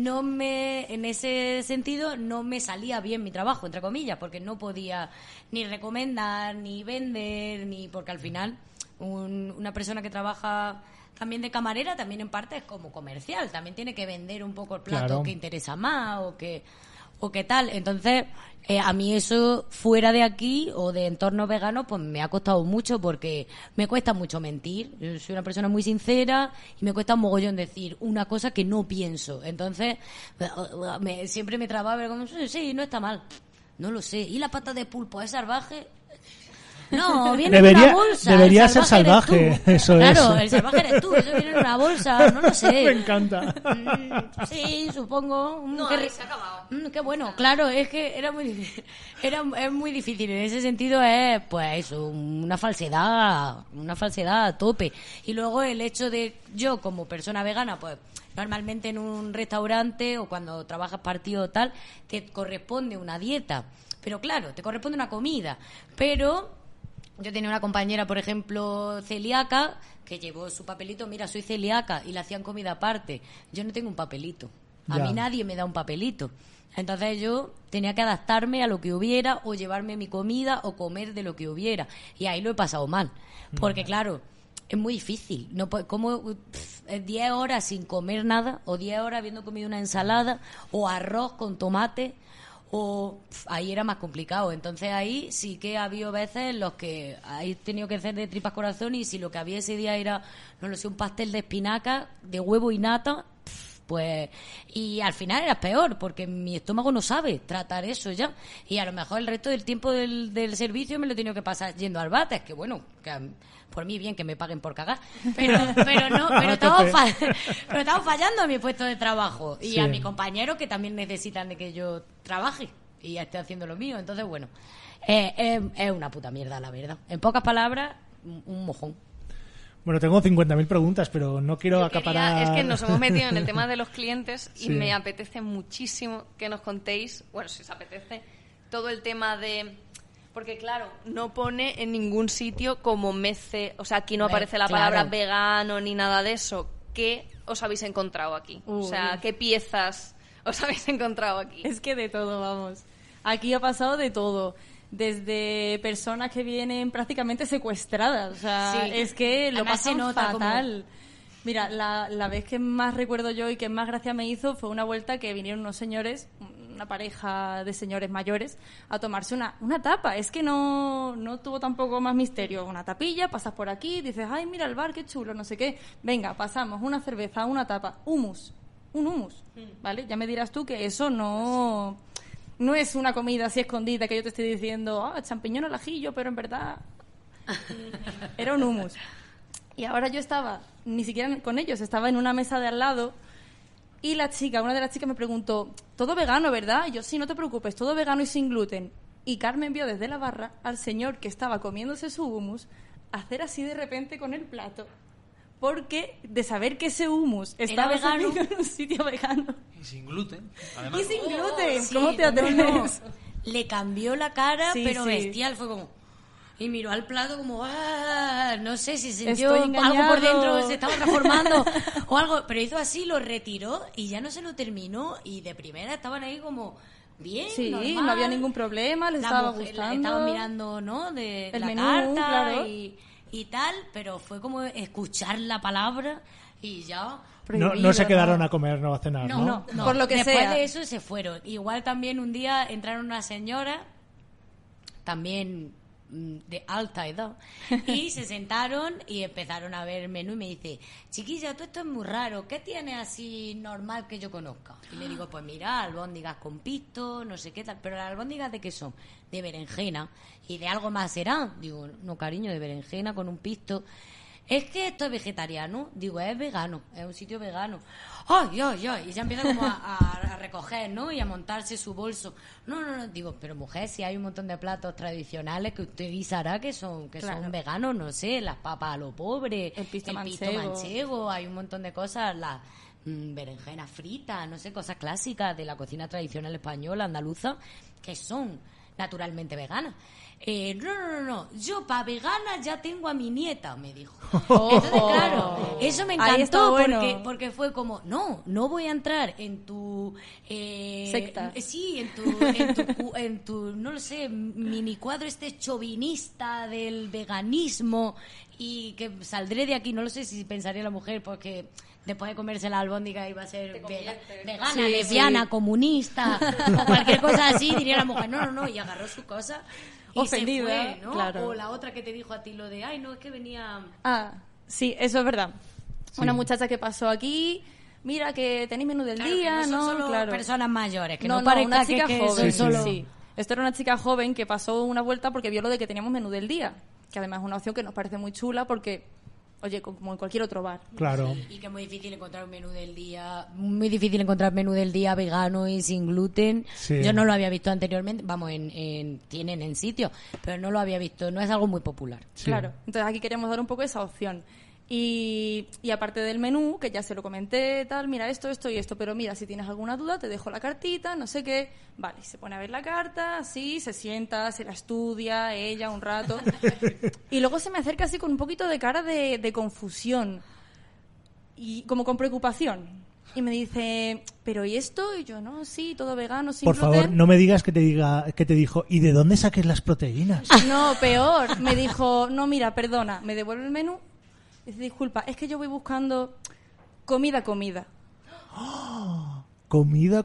en ese sentido, no me salía bien mi trabajo, entre comillas, porque no podía ni recomendar, ni vender, porque al final... Una persona que trabaja también de camarera también en parte es como comercial, también tiene que vender un poco el plato que interesa más o que tal. Entonces, a mí eso fuera de aquí o de entorno vegano, pues me ha costado mucho porque me cuesta mucho mentir. Yo soy una persona muy sincera y me cuesta un mogollón decir una cosa que no pienso. Entonces, siempre me trababa como, sí, no está mal. No lo sé. ¿Y la pata de pulpo es salvaje? No, viene en una bolsa. Debería ser salvaje, eso claro, el salvaje eres tú, eso viene en una bolsa, no lo sé. Me encanta. Sí, supongo. No, se ha acabado. Qué bueno, claro, es que era muy difícil. Es muy difícil, en ese sentido es, pues eso, una falsedad a tope. Y luego el hecho de yo como persona vegana, pues normalmente en un restaurante o cuando trabajas partido o tal, te corresponde una dieta. Pero claro, te corresponde una comida, pero... Yo tenía una compañera, por ejemplo, celíaca, que llevó su papelito, mira, soy celíaca, y le hacían comida aparte. Yo no tengo un papelito. A mí nadie me da un papelito. Entonces yo tenía que adaptarme a lo que hubiera, o llevarme mi comida, o comer de lo que hubiera. Y ahí lo he pasado mal. Porque, claro, es muy difícil. No, como 10 horas sin comer nada, o 10 horas habiendo comido una ensalada, o arroz con tomate... ahí era más complicado. Entonces ahí sí que ha habido veces en los que he tenido que hacer de tripas corazón, y si lo que había ese día era, no lo sé, un pastel de espinaca, de huevo y nata, pues, y al final era peor, porque mi estómago no sabe tratar eso ya, y a lo mejor el resto del tiempo del servicio me lo he tenido que pasar yendo al váter, que bueno, que por mí bien que me paguen por cagar, pero estamos fallando a mi puesto de trabajo y a mi compañero, que también necesitan de que yo trabaje y esté haciendo lo mío. Entonces, bueno, es una puta mierda, la verdad. En pocas palabras, un mojón. Bueno, tengo 50.000 preguntas, pero no quiero acaparar... Es que nos hemos metido en el tema de los clientes y me apetece muchísimo que nos contéis, bueno, si os apetece, todo el tema de... Porque, claro, no pone en ningún sitio como mece... O sea, aquí no aparece la palabra vegano ni nada de eso. ¿Qué os habéis encontrado aquí? O sea, ¿qué piezas os habéis encontrado aquí? Es que de todo, vamos. Aquí ha pasado de todo. Desde personas que vienen prácticamente secuestradas. O sea, es que lo pasan fatal. Mira, la vez que más recuerdo yo y que más gracia me hizo fue una vuelta que vinieron unos señores, una pareja de señores mayores, a tomarse una tapa. Es que no tuvo tampoco más misterio. Una tapilla, pasas por aquí, dices, ay, mira el bar, qué chulo, no sé qué. Venga, pasamos, una cerveza, una tapa, hummus, un hummus, ¿vale? Ya me dirás tú que eso no es una comida así escondida que yo te estoy diciendo, champiñón al ajillo, pero en verdad era un hummus. Y ahora yo estaba, ni siquiera con ellos, estaba en una mesa de al lado, y una de las chicas me preguntó, todo vegano, ¿verdad? Y yo, sí, no te preocupes, todo vegano y sin gluten. Y Carmen vio desde la barra al señor que estaba comiéndose su hummus hacer así de repente con el plato. Porque de saber que ese hummus estaba vegano en un sitio vegano. Y sin gluten. Además. Y sin gluten. ¿Cómo te atreves? le cambió la cara, pero bestial, fue como... Y miró al plato como, no sé si sintió algo por dentro, se estaba transformando o algo, pero hizo así, lo retiró y ya no se lo terminó y de primera estaban ahí como bien, normal. No había ningún problema, les estaba gustando. Estaban mirando, ¿no? De el la menú, carta claro. y tal, pero fue como escuchar la palabra y ya... No se quedaron a comer, no a cenar, ¿no? No. Por lo que después sea. de eso se fueron. Igual también un día entraron una señora, también de alta edad, y se sentaron y empezaron a ver el menú y me dice, chiquilla, tú esto es muy raro, ¿qué tienes así normal que yo conozca? Y le digo, pues mira, albóndigas con pisto, no sé qué tal, pero las albóndigas ¿de qué son? De berenjena, y de algo más será. Digo, no cariño, de berenjena con un pisto. Es que esto es vegetariano. Digo, es vegano, es un sitio vegano. ¡Ay! Y ya empieza como a recoger, ¿no? Y a montarse su bolso. No. Digo, pero mujer, si hay un montón de platos tradicionales que usted guisará que son veganos, no sé, las papas a lo pobre, el pisto manchego, hay un montón de cosas, las berenjenas fritas, no sé, cosas clásicas de la cocina tradicional española, andaluza, que son naturalmente veganas. No, yo para vegana ya tengo a mi nieta, me dijo. Entonces, claro, eso me encantó porque fue como, no voy a entrar en tu secta. Sí, en tu no lo sé, mini cuadro chauvinista del veganismo, y que saldré de aquí, no lo sé si pensaría la mujer, porque después de comerse la albóndiga iba a ser vegana, lesbiana, comunista o cualquier cosa así, diría la mujer, no, y agarró su cosa y ofendida, se fue, ¿no? Claro. O la otra que te dijo a ti lo de, no, es que venía... Sí, eso es verdad. Sí. Una muchacha que pasó aquí, mira que tenéis menú del día, que no son solo personas mayores, que no parezca una chica que joven. Sí. Esto era una chica joven que pasó una vuelta porque vio lo de que teníamos menú del día, que además es una opción que nos parece muy chula porque... Oye, como en cualquier otro bar. Claro. Sí, y que es muy difícil encontrar un menú del día vegano y sin gluten. Sí. Yo no lo había visto anteriormente. Vamos, tienen en sitio, pero no lo había visto. No es algo muy popular. Sí. Claro. Entonces aquí queremos dar un poco esa opción. Y aparte del menú, que ya se lo comenté, tal, mira esto y esto, pero mira, si tienes alguna duda, te dejo la cartita, no sé qué. Vale, se pone a ver la carta, sí, se sienta, se la estudia, ella un rato. Y luego se me acerca así con un poquito de cara de confusión y como con preocupación. Y me dice, ¿pero y esto? Y yo, no, sí, todo vegano, sin gluten. Por favor, no me digas que te dijo, ¿y de dónde saques las proteínas? No, peor. Me dijo, no, mira, perdona, me devuelve el menú. Dice, disculpa, es que yo voy buscando comida. ¡Oh! Comida.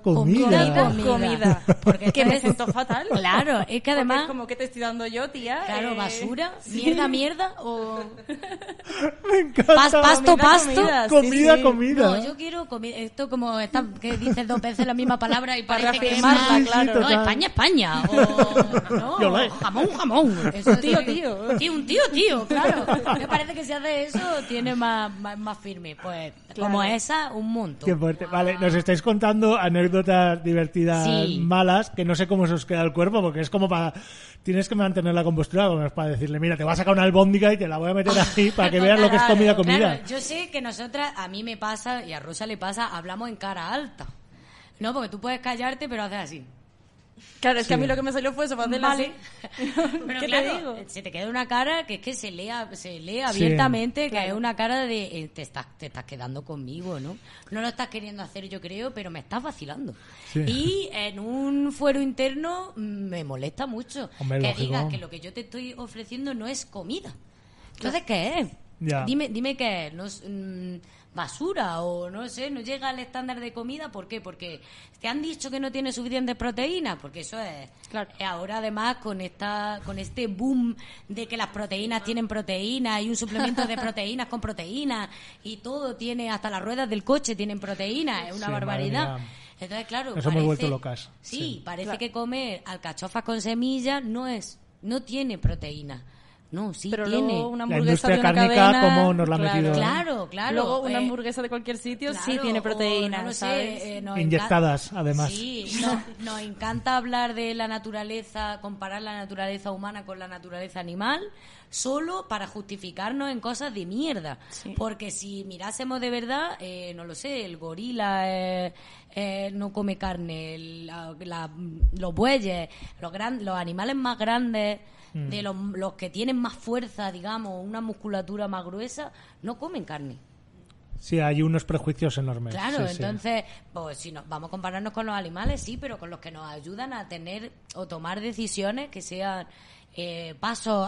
Porque que me siento fatal. Claro, es que además... Es como que te estoy dando yo, tía. Claro, basura, sí. mierda o... Me encanta. Pasto. Comida. No, yo quiero comida. Esto como está, que dices dos veces la misma palabra y parece que es más... Claro. No, España. O, no, jamón. Eso un tío. Sí, un tío, claro. Me parece que si hace eso tiene más firme. Pues claro. Como esa, un montón. Qué fuerte. Vale, nos estáis contando anécdotas divertidas, malas, que no sé cómo se os queda el cuerpo, porque es como para... Tienes que mantener la compostura, como es para decirle, mira, te voy a sacar una albóndiga y te la voy a meter ahí para que veas lo que es comida. Claro, yo sé que nosotras, a mí me pasa, y a Rosa le pasa, hablamos en cara alta. No, porque tú puedes callarte, pero haces así. Claro, es que a mí lo que me salió fue eso, para hacerle así. Pero ¿qué claro, te digo? Se te queda una cara que es que se lee abiertamente, que es una cara de te estás quedando conmigo, ¿no? No lo estás queriendo hacer, yo creo, pero me estás vacilando. Sí. Y en un fuero interno me molesta mucho. Hombre, que lógico. Digas que lo que yo te estoy ofreciendo no es comida. Entonces, ¿qué es? Ya. Dime qué es. No es basura o no sé, no llega al estándar de comida. ¿Por qué? Porque te han dicho que no tiene suficiente proteína, porque eso es claro. Ahora además con este boom de que las proteínas tienen proteína y un suplemento de proteínas con proteínas y todo tiene, hasta las ruedas del coche tienen proteína, es una barbaridad. Entonces claro, nos hemos vuelto locas. Sí, parece claro. Que comer alcachofas con semillas no tiene proteína. No, sí pero tiene. Luego una la hamburguesa industria de una cárnica, cadena, ¿cómo nos la ha metido? Claro. Luego una hamburguesa de cualquier sitio claro, sí tiene proteínas, no lo ¿sabes? sé, inyectadas, además. Sí, nos encanta hablar de la naturaleza, comparar la naturaleza humana con la naturaleza animal, solo para justificarnos en cosas de mierda. Sí. Porque si mirásemos de verdad, no lo sé, el gorila no come carne, los bueyes, los animales más grandes, de los que tienen más fuerza, digamos, una musculatura más gruesa, no comen carne. Sí, hay unos prejuicios enormes. Claro, sí, entonces, pues si vamos a compararnos con los animales, sí, pero con los que nos ayudan a tener o tomar decisiones que sean pasos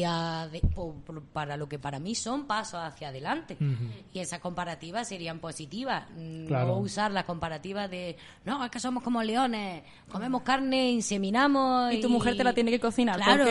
para lo que para mí son pasos hacia adelante. Y esas comparativas serían positivas. Claro. No usar las comparativas de, no, es que somos como leones, comemos carne, inseminamos. Y tu mujer te la tiene que cocinar. Claro.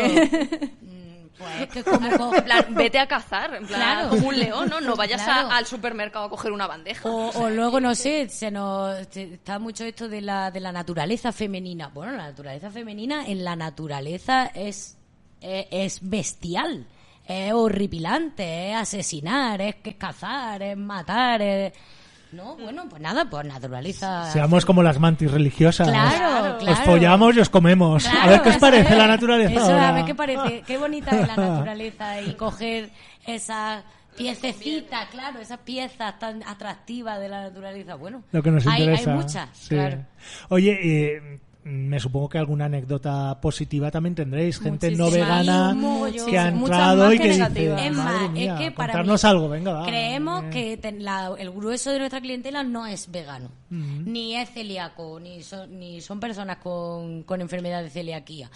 Pues que como en plan, vete a cazar, en plan, claro, como un león, no vayas al supermercado a coger una bandeja. O luego, no sé, está mucho esto de la naturaleza femenina. Bueno, la naturaleza femenina en la naturaleza es bestial, es horripilante, es asesinar, es cazar, es matar, No, bueno, pues nada, pues naturaleza. Seamos como las mantis religiosas. Claro. Os follamos y os comemos. Claro, a ver qué os parece la naturaleza. Eso, ahora. A ver qué parece, qué bonita es la naturaleza y coger esas piececitas, claro, esas piezas tan atractivas de la naturaleza. Bueno, lo que nos interesa. Hay muchas, sí. Claro. Oye, me supongo que alguna anécdota positiva también tendréis, gente no vegana que ha entrado y que dice, es más, madre mía, es que para contarnos mí, algo, venga, va. Creemos que el grueso de nuestra clientela no es vegano, ni es celíaco, ni son personas con enfermedad de celiaquía.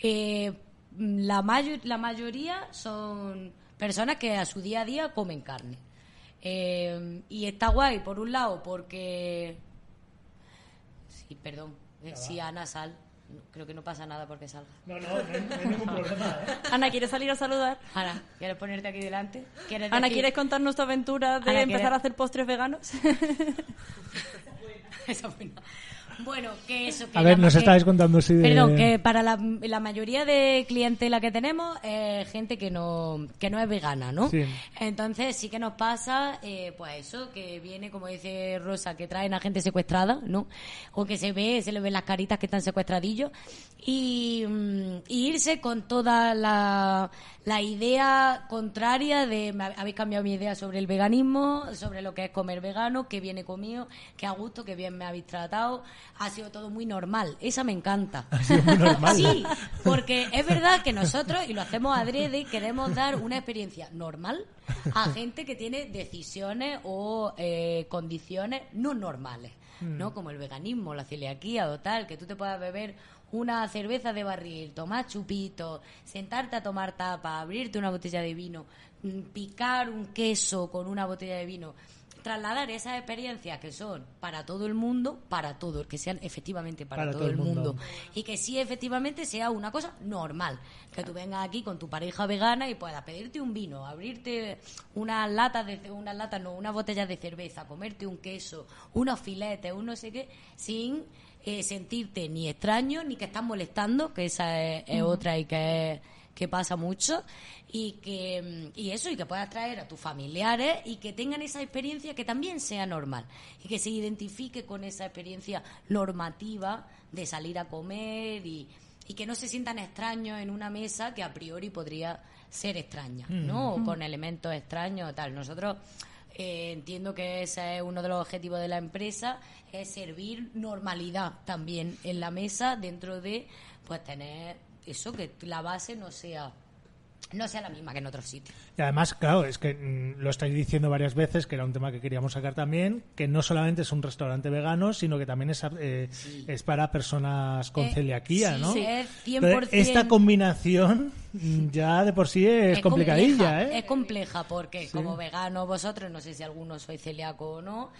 La mayoría son personas que a su día a día comen carne. Y está guay, por un lado, porque... Sí, perdón. Si Ana sal, creo que no pasa nada porque salga. No hay ningún problema. Ana, ¿quieres salir a saludar? Ana, ¿quieres ponerte aquí delante? Ana, ¿quieres contarnos tu aventura de empezar a hacer postres veganos? Eso fue Bueno, que eso... Que a ver, nos estáis contando si Perdón, que para la mayoría de clientela que tenemos gente que no es vegana, ¿no? Sí. Entonces sí que nos pasa, pues eso, que viene, como dice Rosa, que traen a gente secuestrada, ¿no? O que se le ven las caritas que están secuestradillos y irse con toda la idea contraria de habéis cambiado mi idea sobre el veganismo, sobre lo que es comer vegano, que viene comido, que a gusto, que bien me habéis tratado. Ha sido todo muy normal. Esa me encanta. Ha sido muy normal. Sí, porque es verdad que nosotros, y lo hacemos adrede, queremos dar una experiencia normal a gente que tiene decisiones o condiciones no normales, ¿no? Como el veganismo, la celiaquía o tal, que tú te puedas beber una cerveza de barril, tomar chupito, sentarte a tomar tapa, abrirte una botella de vino, picar un queso con una botella de vino, trasladar esas experiencias que son para todo el mundo, que sean efectivamente para todo el mundo y que sí efectivamente sea una cosa normal, que tú vengas aquí con tu pareja vegana y puedas pedirte un vino, abrirte unas botellas de cerveza, comerte un queso, unos filetes, un no sé qué, sin sentirte ni extraño ni que estás molestando, que esa es otra y que pasa mucho, y que puedas traer a tus familiares y que tengan esa experiencia que también sea normal y que se identifique con esa experiencia normativa de salir a comer y que no se sientan extraños en una mesa que a priori podría ser extraña, ¿no? O con elementos extraños o tal. Nosotros entiendo que ese es uno de los objetivos de la empresa, es servir normalidad también en la mesa dentro de pues tener eso, que la base no sea la misma que en otros sitios. Y además, claro, es que lo estáis diciendo varias veces, que era un tema que queríamos sacar también, que no solamente es un restaurante vegano, sino que también es para personas con celiaquía, sí, ¿no? Sí, es 100%. Esta combinación ya de por sí es complicadilla, compleja, Es compleja porque como vegano vosotros, no sé si alguno sois celíaco o no,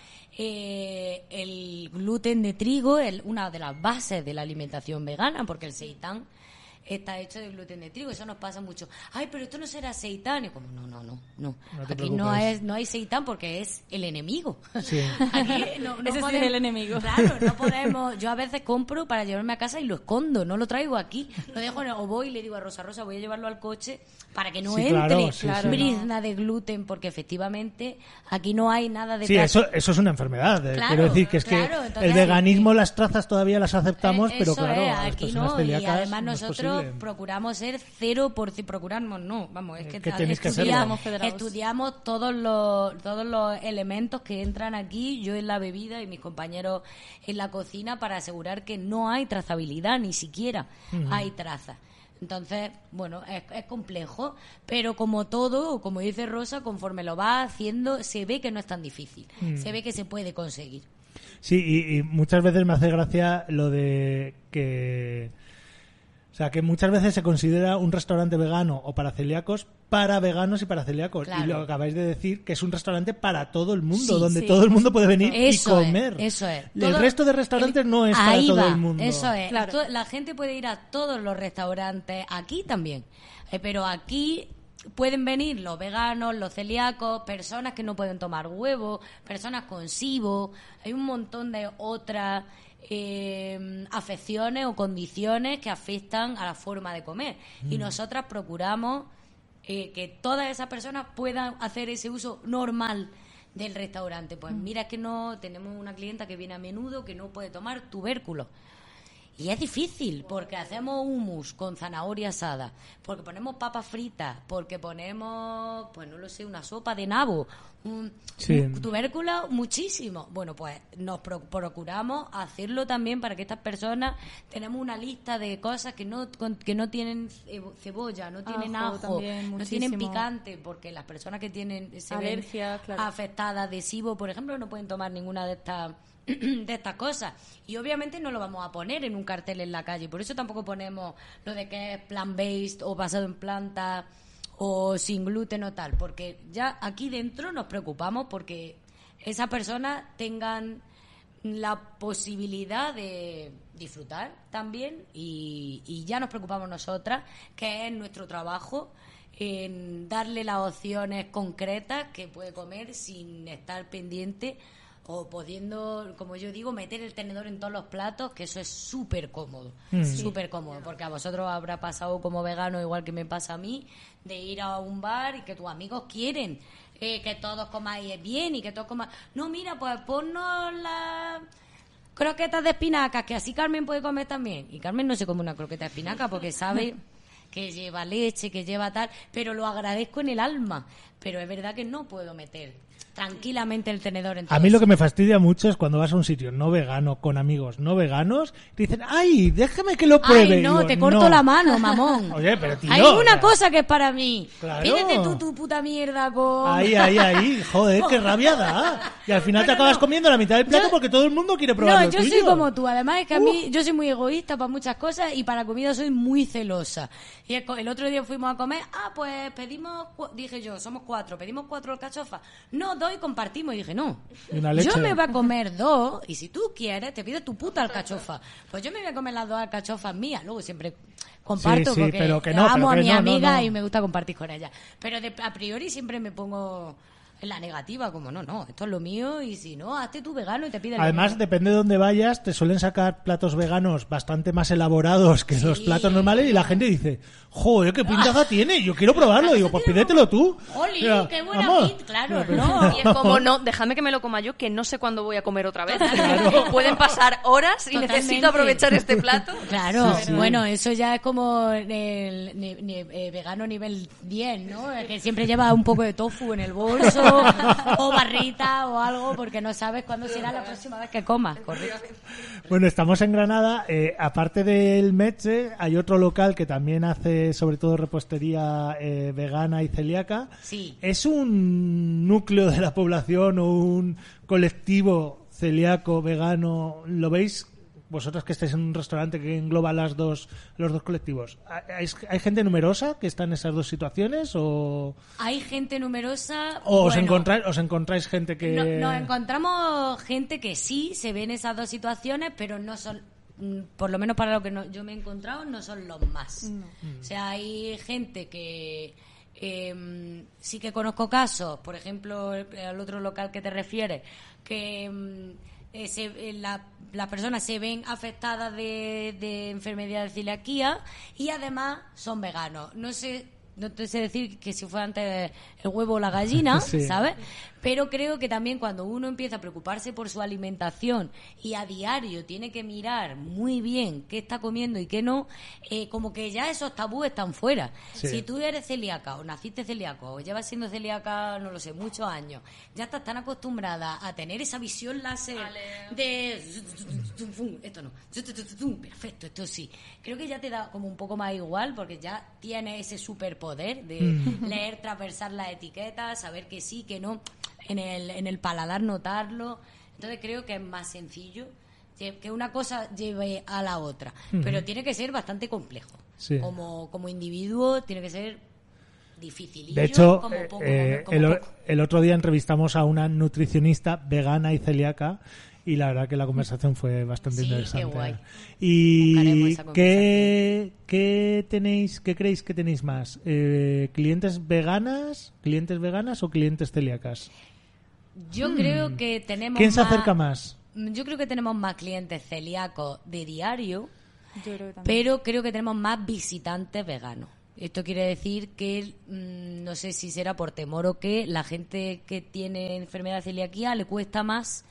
el gluten de trigo es una de las bases de la alimentación vegana, porque el seitán está hecho de gluten de trigo. Eso nos pasa mucho. Ay, pero esto no será seitán. Y como, no. Aquí no hay seitán porque es el enemigo. Sí. Aquí no ese sí es el enemigo. Claro, no podemos. Yo a veces compro para llevarme a casa y lo escondo, no lo traigo aquí. Lo dejo o voy y le digo a Rosa, voy a llevarlo al coche para que no entre brizna de gluten, porque efectivamente aquí no hay nada de eso es una enfermedad. Quiero decir que es que el veganismo, las trazas todavía las aceptamos, pero claro, aquí no. Y además nosotros procuramos ser 0%, procuramos no, vamos, es que estudiamos todos los elementos que entran aquí, yo en la bebida y mis compañeros en la cocina, para asegurar que no hay trazabilidad, ni siquiera hay trazas. Entonces, bueno, es complejo, pero como todo, como dice Rosa, conforme lo va haciendo, se ve que no es tan difícil, se ve que se puede conseguir. Sí, y muchas veces me hace gracia lo de que... O sea, que muchas veces se considera un restaurante vegano o para celíacos para veganos y para celíacos. Claro. Y lo acabáis de decir, que es un restaurante para todo el mundo, donde todo el mundo puede venir y comer. Eso es. El resto de restaurantes no es para todo el mundo. Eso es. Claro. La gente puede ir a todos los restaurantes, aquí también. Pero aquí pueden venir los veganos, los celíacos, personas que no pueden tomar huevo, personas con SIBO. Hay un montón de otras afecciones o condiciones que afectan a la forma de comer. Y nosotras procuramos que todas esas personas puedan hacer ese uso normal del restaurante. Pues mira que no tenemos una clienta que viene a menudo que no puede tomar tubérculos. Y es difícil, porque hacemos hummus con zanahoria asada, porque ponemos papas fritas, porque ponemos, pues no lo sé, una sopa de nabo, un tubérculo, muchísimo. Bueno, pues nos procuramos hacerlo también para que estas personas, tenemos una lista de cosas que no tienen cebolla, no tienen ajo, no tienen picante, porque las personas que tienen alergia, afectadas de SIBO, por ejemplo, no pueden tomar ninguna de estas cosas, y obviamente no lo vamos a poner en un cartel en la calle, por eso tampoco ponemos lo de que es plant-based o basado en plantas o sin gluten o tal, porque ya aquí dentro nos preocupamos porque esas personas tengan la posibilidad de disfrutar también, y ya nos preocupamos nosotras, que es nuestro trabajo, en darle las opciones concretas que puede comer sin estar pendiente o pudiendo, como yo digo, meter el tenedor en todos los platos, que eso es súper cómodo, porque a vosotros habrá pasado como vegano, igual que me pasa a mí, de ir a un bar y que tus amigos quieren que todos comáis bien y que todos coman... No, mira, pues ponnos las croquetas de espinaca, que así Carmen puede comer también. Y Carmen no se come una croqueta de espinaca porque sabe que lleva leche, que lleva tal, pero lo agradezco en el alma. Pero es verdad que no puedo meter tranquilamente el tenedor en todo. A mí lo que me fastidia mucho es cuando vas a un sitio no vegano con amigos no veganos y te dicen, ¡ay, déjame que lo pruebe! ¡Ay, no, digo, te corto la mano, mamón! Oye, pero tío... Hay una cosa que es para mí. Claro. Pídete tú tu puta mierda con... Ahí, joder, qué rabia da. Y al final te acabas comiendo la mitad del plato porque todo el mundo quiere probar lo tuyo. No, yo soy como tú. Además es que a mí, yo soy muy egoísta para muchas cosas y para la comida soy muy celosa. Y el otro día fuimos a comer, pues pedimos, dije yo, somos 4, pedimos 4 alcachofas. No, 2 y compartimos. Y dije, no, yo me voy a comer 2 y si tú quieres te pides tu puta alcachofa. Pues yo me voy a comer las 2 alcachofas mías. Luego siempre comparto porque pero que amo a mi amiga y me gusta compartir con ella. Pero a priori siempre me pongo en la negativa, como no, esto es lo mío y si no, hazte tú vegano y te piden. Además, depende de dónde vayas, te suelen sacar platos veganos bastante más elaborados que los platos normales y la gente dice, joder, qué pintaza tiene, yo quiero probarlo. Digo, pues pídetelo tú. ¡Oli, qué buena pinta! Claro, no. Y es como, no, déjame que me lo coma yo, que no sé cuándo voy a comer otra vez. Claro. Pueden pasar horas y necesito aprovechar este plato. Claro, bueno, eso ya es como el vegano nivel 10, ¿no? Que siempre lleva un poco de tofu en el bolso o barrita o algo, porque no sabes cuándo será la próxima vez que comas. Correcto. Bueno, estamos en Granada. Aparte del Metge, hay otro local que también hace sobre todo repostería vegana y celíaca. Sí. ¿Es un núcleo de la población o un colectivo celíaco, vegano? ¿Lo veis vosotros que estáis en un restaurante que engloba los dos colectivos? ¿Hay gente numerosa que está en esas dos situaciones o...? Hay gente numerosa... ¿O os encontráis gente que...? Nos encontramos gente que sí se ve en esas dos situaciones, pero no son por lo menos para lo que yo me he encontrado, no son los más. No. O sea, hay gente que sí que conozco casos, por ejemplo, al otro local que te refieres, que las personas se ven afectadas de enfermedad de celiaquía y además son veganos. No te sé decir que si fue antes el huevo o la gallina, sí. ¿Sabes? Pero creo que también cuando uno empieza a preocuparse por su alimentación y a diario tiene que mirar muy bien qué está comiendo y qué no, como que ya esos tabúes están fuera. Sí. Si tú eres celíaca o naciste celíaco o llevas siendo celíaca, no lo sé, muchos años, ya estás tan acostumbrada a tener esa visión láser de esto no, perfecto, esto sí. Creo que ya te da como un poco más igual porque ya tienes ese superpoder de leer, transversar las etiquetas, saber que sí, que no, en el paladar notarlo. Entonces creo que es más sencillo que una cosa lleve a la otra, pero tiene que ser bastante complejo. Sí. Como individuo tiene que ser difícil. De hecho, el otro día entrevistamos a una nutricionista vegana y celíaca y la verdad que la conversación fue bastante interesante. Qué guay. ¿Y qué creéis que tenéis más? ¿Clientes veganas o clientes celíacas? Yo creo que tenemos ¿Quién se acerca más? Yo creo que tenemos más clientes celíacos de diario, pero creo que tenemos más visitantes veganos. Esto quiere decir que no sé si será por temor o qué, la gente que tiene enfermedad de celiaquía le cuesta más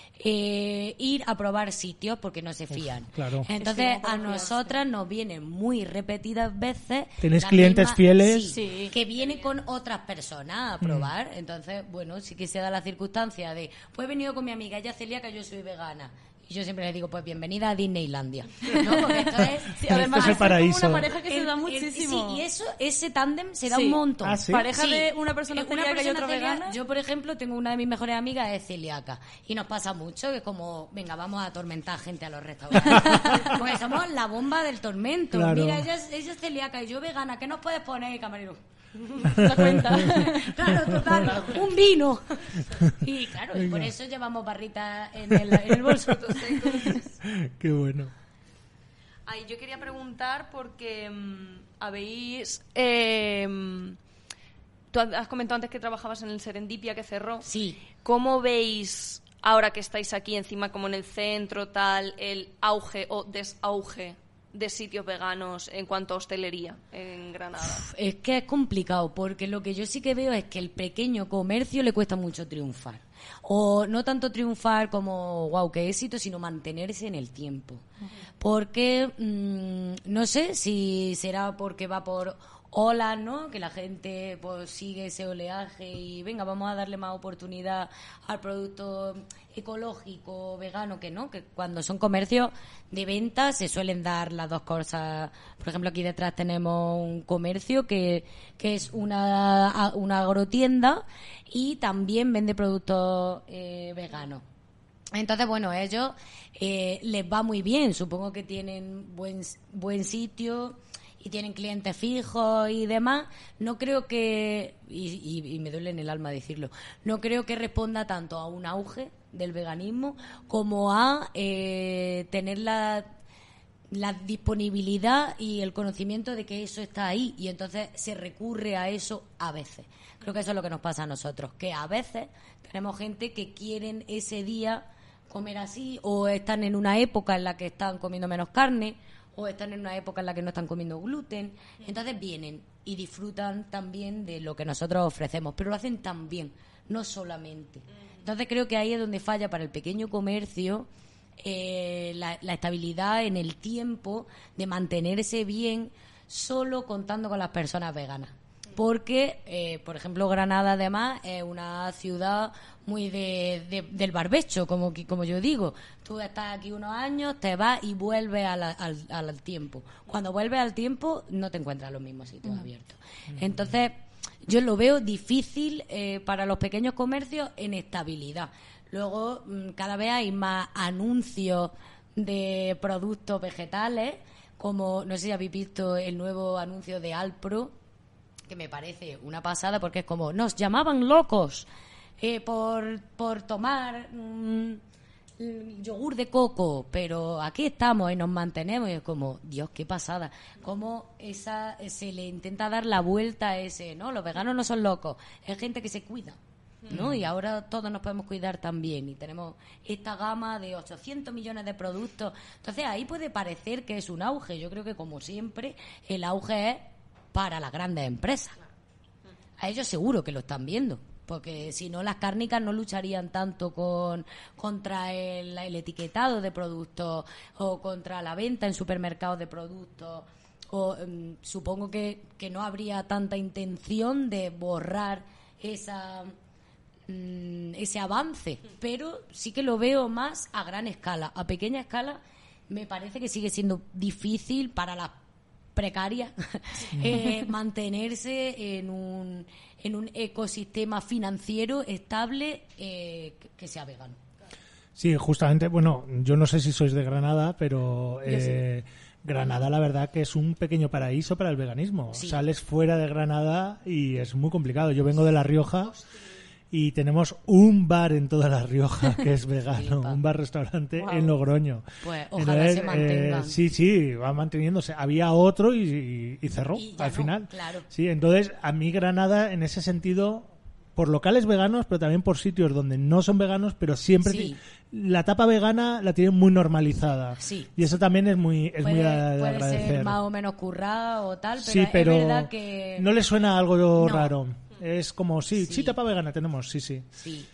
ir a probar sitios porque no se fían. Claro. Entonces a nosotras nos vienen muy repetidas veces. ¿Tienes clientes fieles? Sí, que vienen con otras personas a probar. Entonces, bueno, sí que se da la circunstancia de, pues he venido con mi amiga, ella es celíaca, yo soy vegana. Y yo siempre les digo, pues bienvenida a Disneylandia, ¿no? Porque esto es... Sí, además es el paraíso. Es como una pareja que se da muchísimo. Sí, y ese tándem se da un montón. ¿Ah, sí? Pareja de una persona celíaca y otra vegana. Yo, por ejemplo, tengo una de mis mejores amigas es celíaca. Y nos pasa mucho que es como, venga, vamos a atormentar gente a los restaurantes. Pues somos la bomba del tormento. Claro. Mira, ella es celíaca y yo vegana. ¿Qué nos puedes poner, camarero? La cuenta. Claro, total, un vino. Y claro, y por eso llevamos barritas en el bolso. Qué bueno. Ay, yo quería preguntar porque habéis... tú has comentado antes que trabajabas en el Serendipia que cerró. Sí. ¿Cómo veis, ahora que estáis aquí encima como en el centro, tal, el auge o desauge de sitios veganos en cuanto a hostelería en Granada? Es que es complicado, porque lo que yo sí que veo es que el pequeño comercio le cuesta mucho triunfar. O no tanto triunfar como, wow, qué éxito, sino mantenerse en el tiempo. Porque, no sé si será porque va por olas, ¿no? Que la gente pues sigue ese oleaje y venga, vamos a darle más oportunidad al producto ecológico, vegano, que no, que cuando son comercios de venta se suelen dar las dos cosas. Por ejemplo, aquí detrás tenemos un comercio que es una agrotienda y también vende productos veganos. Entonces, bueno, a ellos les va muy bien, supongo que tienen buen sitio y tienen clientes fijos y demás. No creo que, y me duele en el alma decirlo, no creo que responda tanto a un auge del veganismo como a tener la disponibilidad y el conocimiento de que eso está ahí, y entonces se recurre a eso a veces. Creo que eso es lo que nos pasa a nosotros, que a veces tenemos gente que quieren ese día comer así, o están en una época en la que están comiendo menos carne, o están en una época en la que no están comiendo gluten. Entonces vienen y disfrutan también de lo que nosotros ofrecemos, pero lo hacen tan bien, no solamente. Entonces creo que ahí es donde falla para el pequeño comercio la estabilidad en el tiempo de mantenerse bien solo contando con las personas veganas. Porque, por ejemplo, Granada además es una ciudad muy del barbecho, como yo digo. Tú estás aquí unos años, te vas y vuelves al tiempo. Cuando vuelves al tiempo no te encuentras en los mismos sitios abiertos. Entonces, yo lo veo difícil para los pequeños comercios en estabilidad. Luego, cada vez hay más anuncios de productos vegetales, como, no sé si habéis visto el nuevo anuncio de Alpro, que me parece una pasada, porque es como, nos llamaban locos por tomar yogur de coco, pero aquí estamos y nos mantenemos, y es como, Dios, qué pasada, cómo se le intenta dar la vuelta a ese, ¿no? Los veganos no son locos, es gente que se cuida, ¿no? Y ahora todos nos podemos cuidar también y tenemos esta gama de 800 millones de productos. Entonces ahí puede parecer que es un auge. Yo creo que, como siempre, el auge es para las grandes empresas. A ellos seguro que lo están viendo, porque si no, las cárnicas no lucharían tanto contra el etiquetado de productos o contra la venta en supermercados de productos. O supongo que no habría tanta intención de borrar ese avance, pero sí que lo veo más a gran escala. A pequeña escala me parece que sigue siendo difícil para las precarias mantenerse en un ecosistema financiero estable que sea vegano. Sí, justamente, bueno, yo no sé si sois de Granada, pero Granada la verdad que es un pequeño paraíso para el veganismo. Sí. Sales fuera de Granada y es muy complicado. Yo vengo de La Rioja y tenemos un bar en toda La Rioja que es vegano, un bar-restaurante en Logroño. Pues ojalá se mantengan. Sí, va manteniéndose. Había otro y cerró al final. Claro. Sí, entonces a mí Granada en ese sentido, por locales veganos, pero también por sitios donde no son veganos, pero siempre la tapa vegana la tienen muy normalizada. Sí. Y eso también es muy de agradecer. Puede ser más o menos currado o tal, pero, sí, pero es verdad que no le suena algo raro. Es como, sí, tapa vegana tenemos, sí.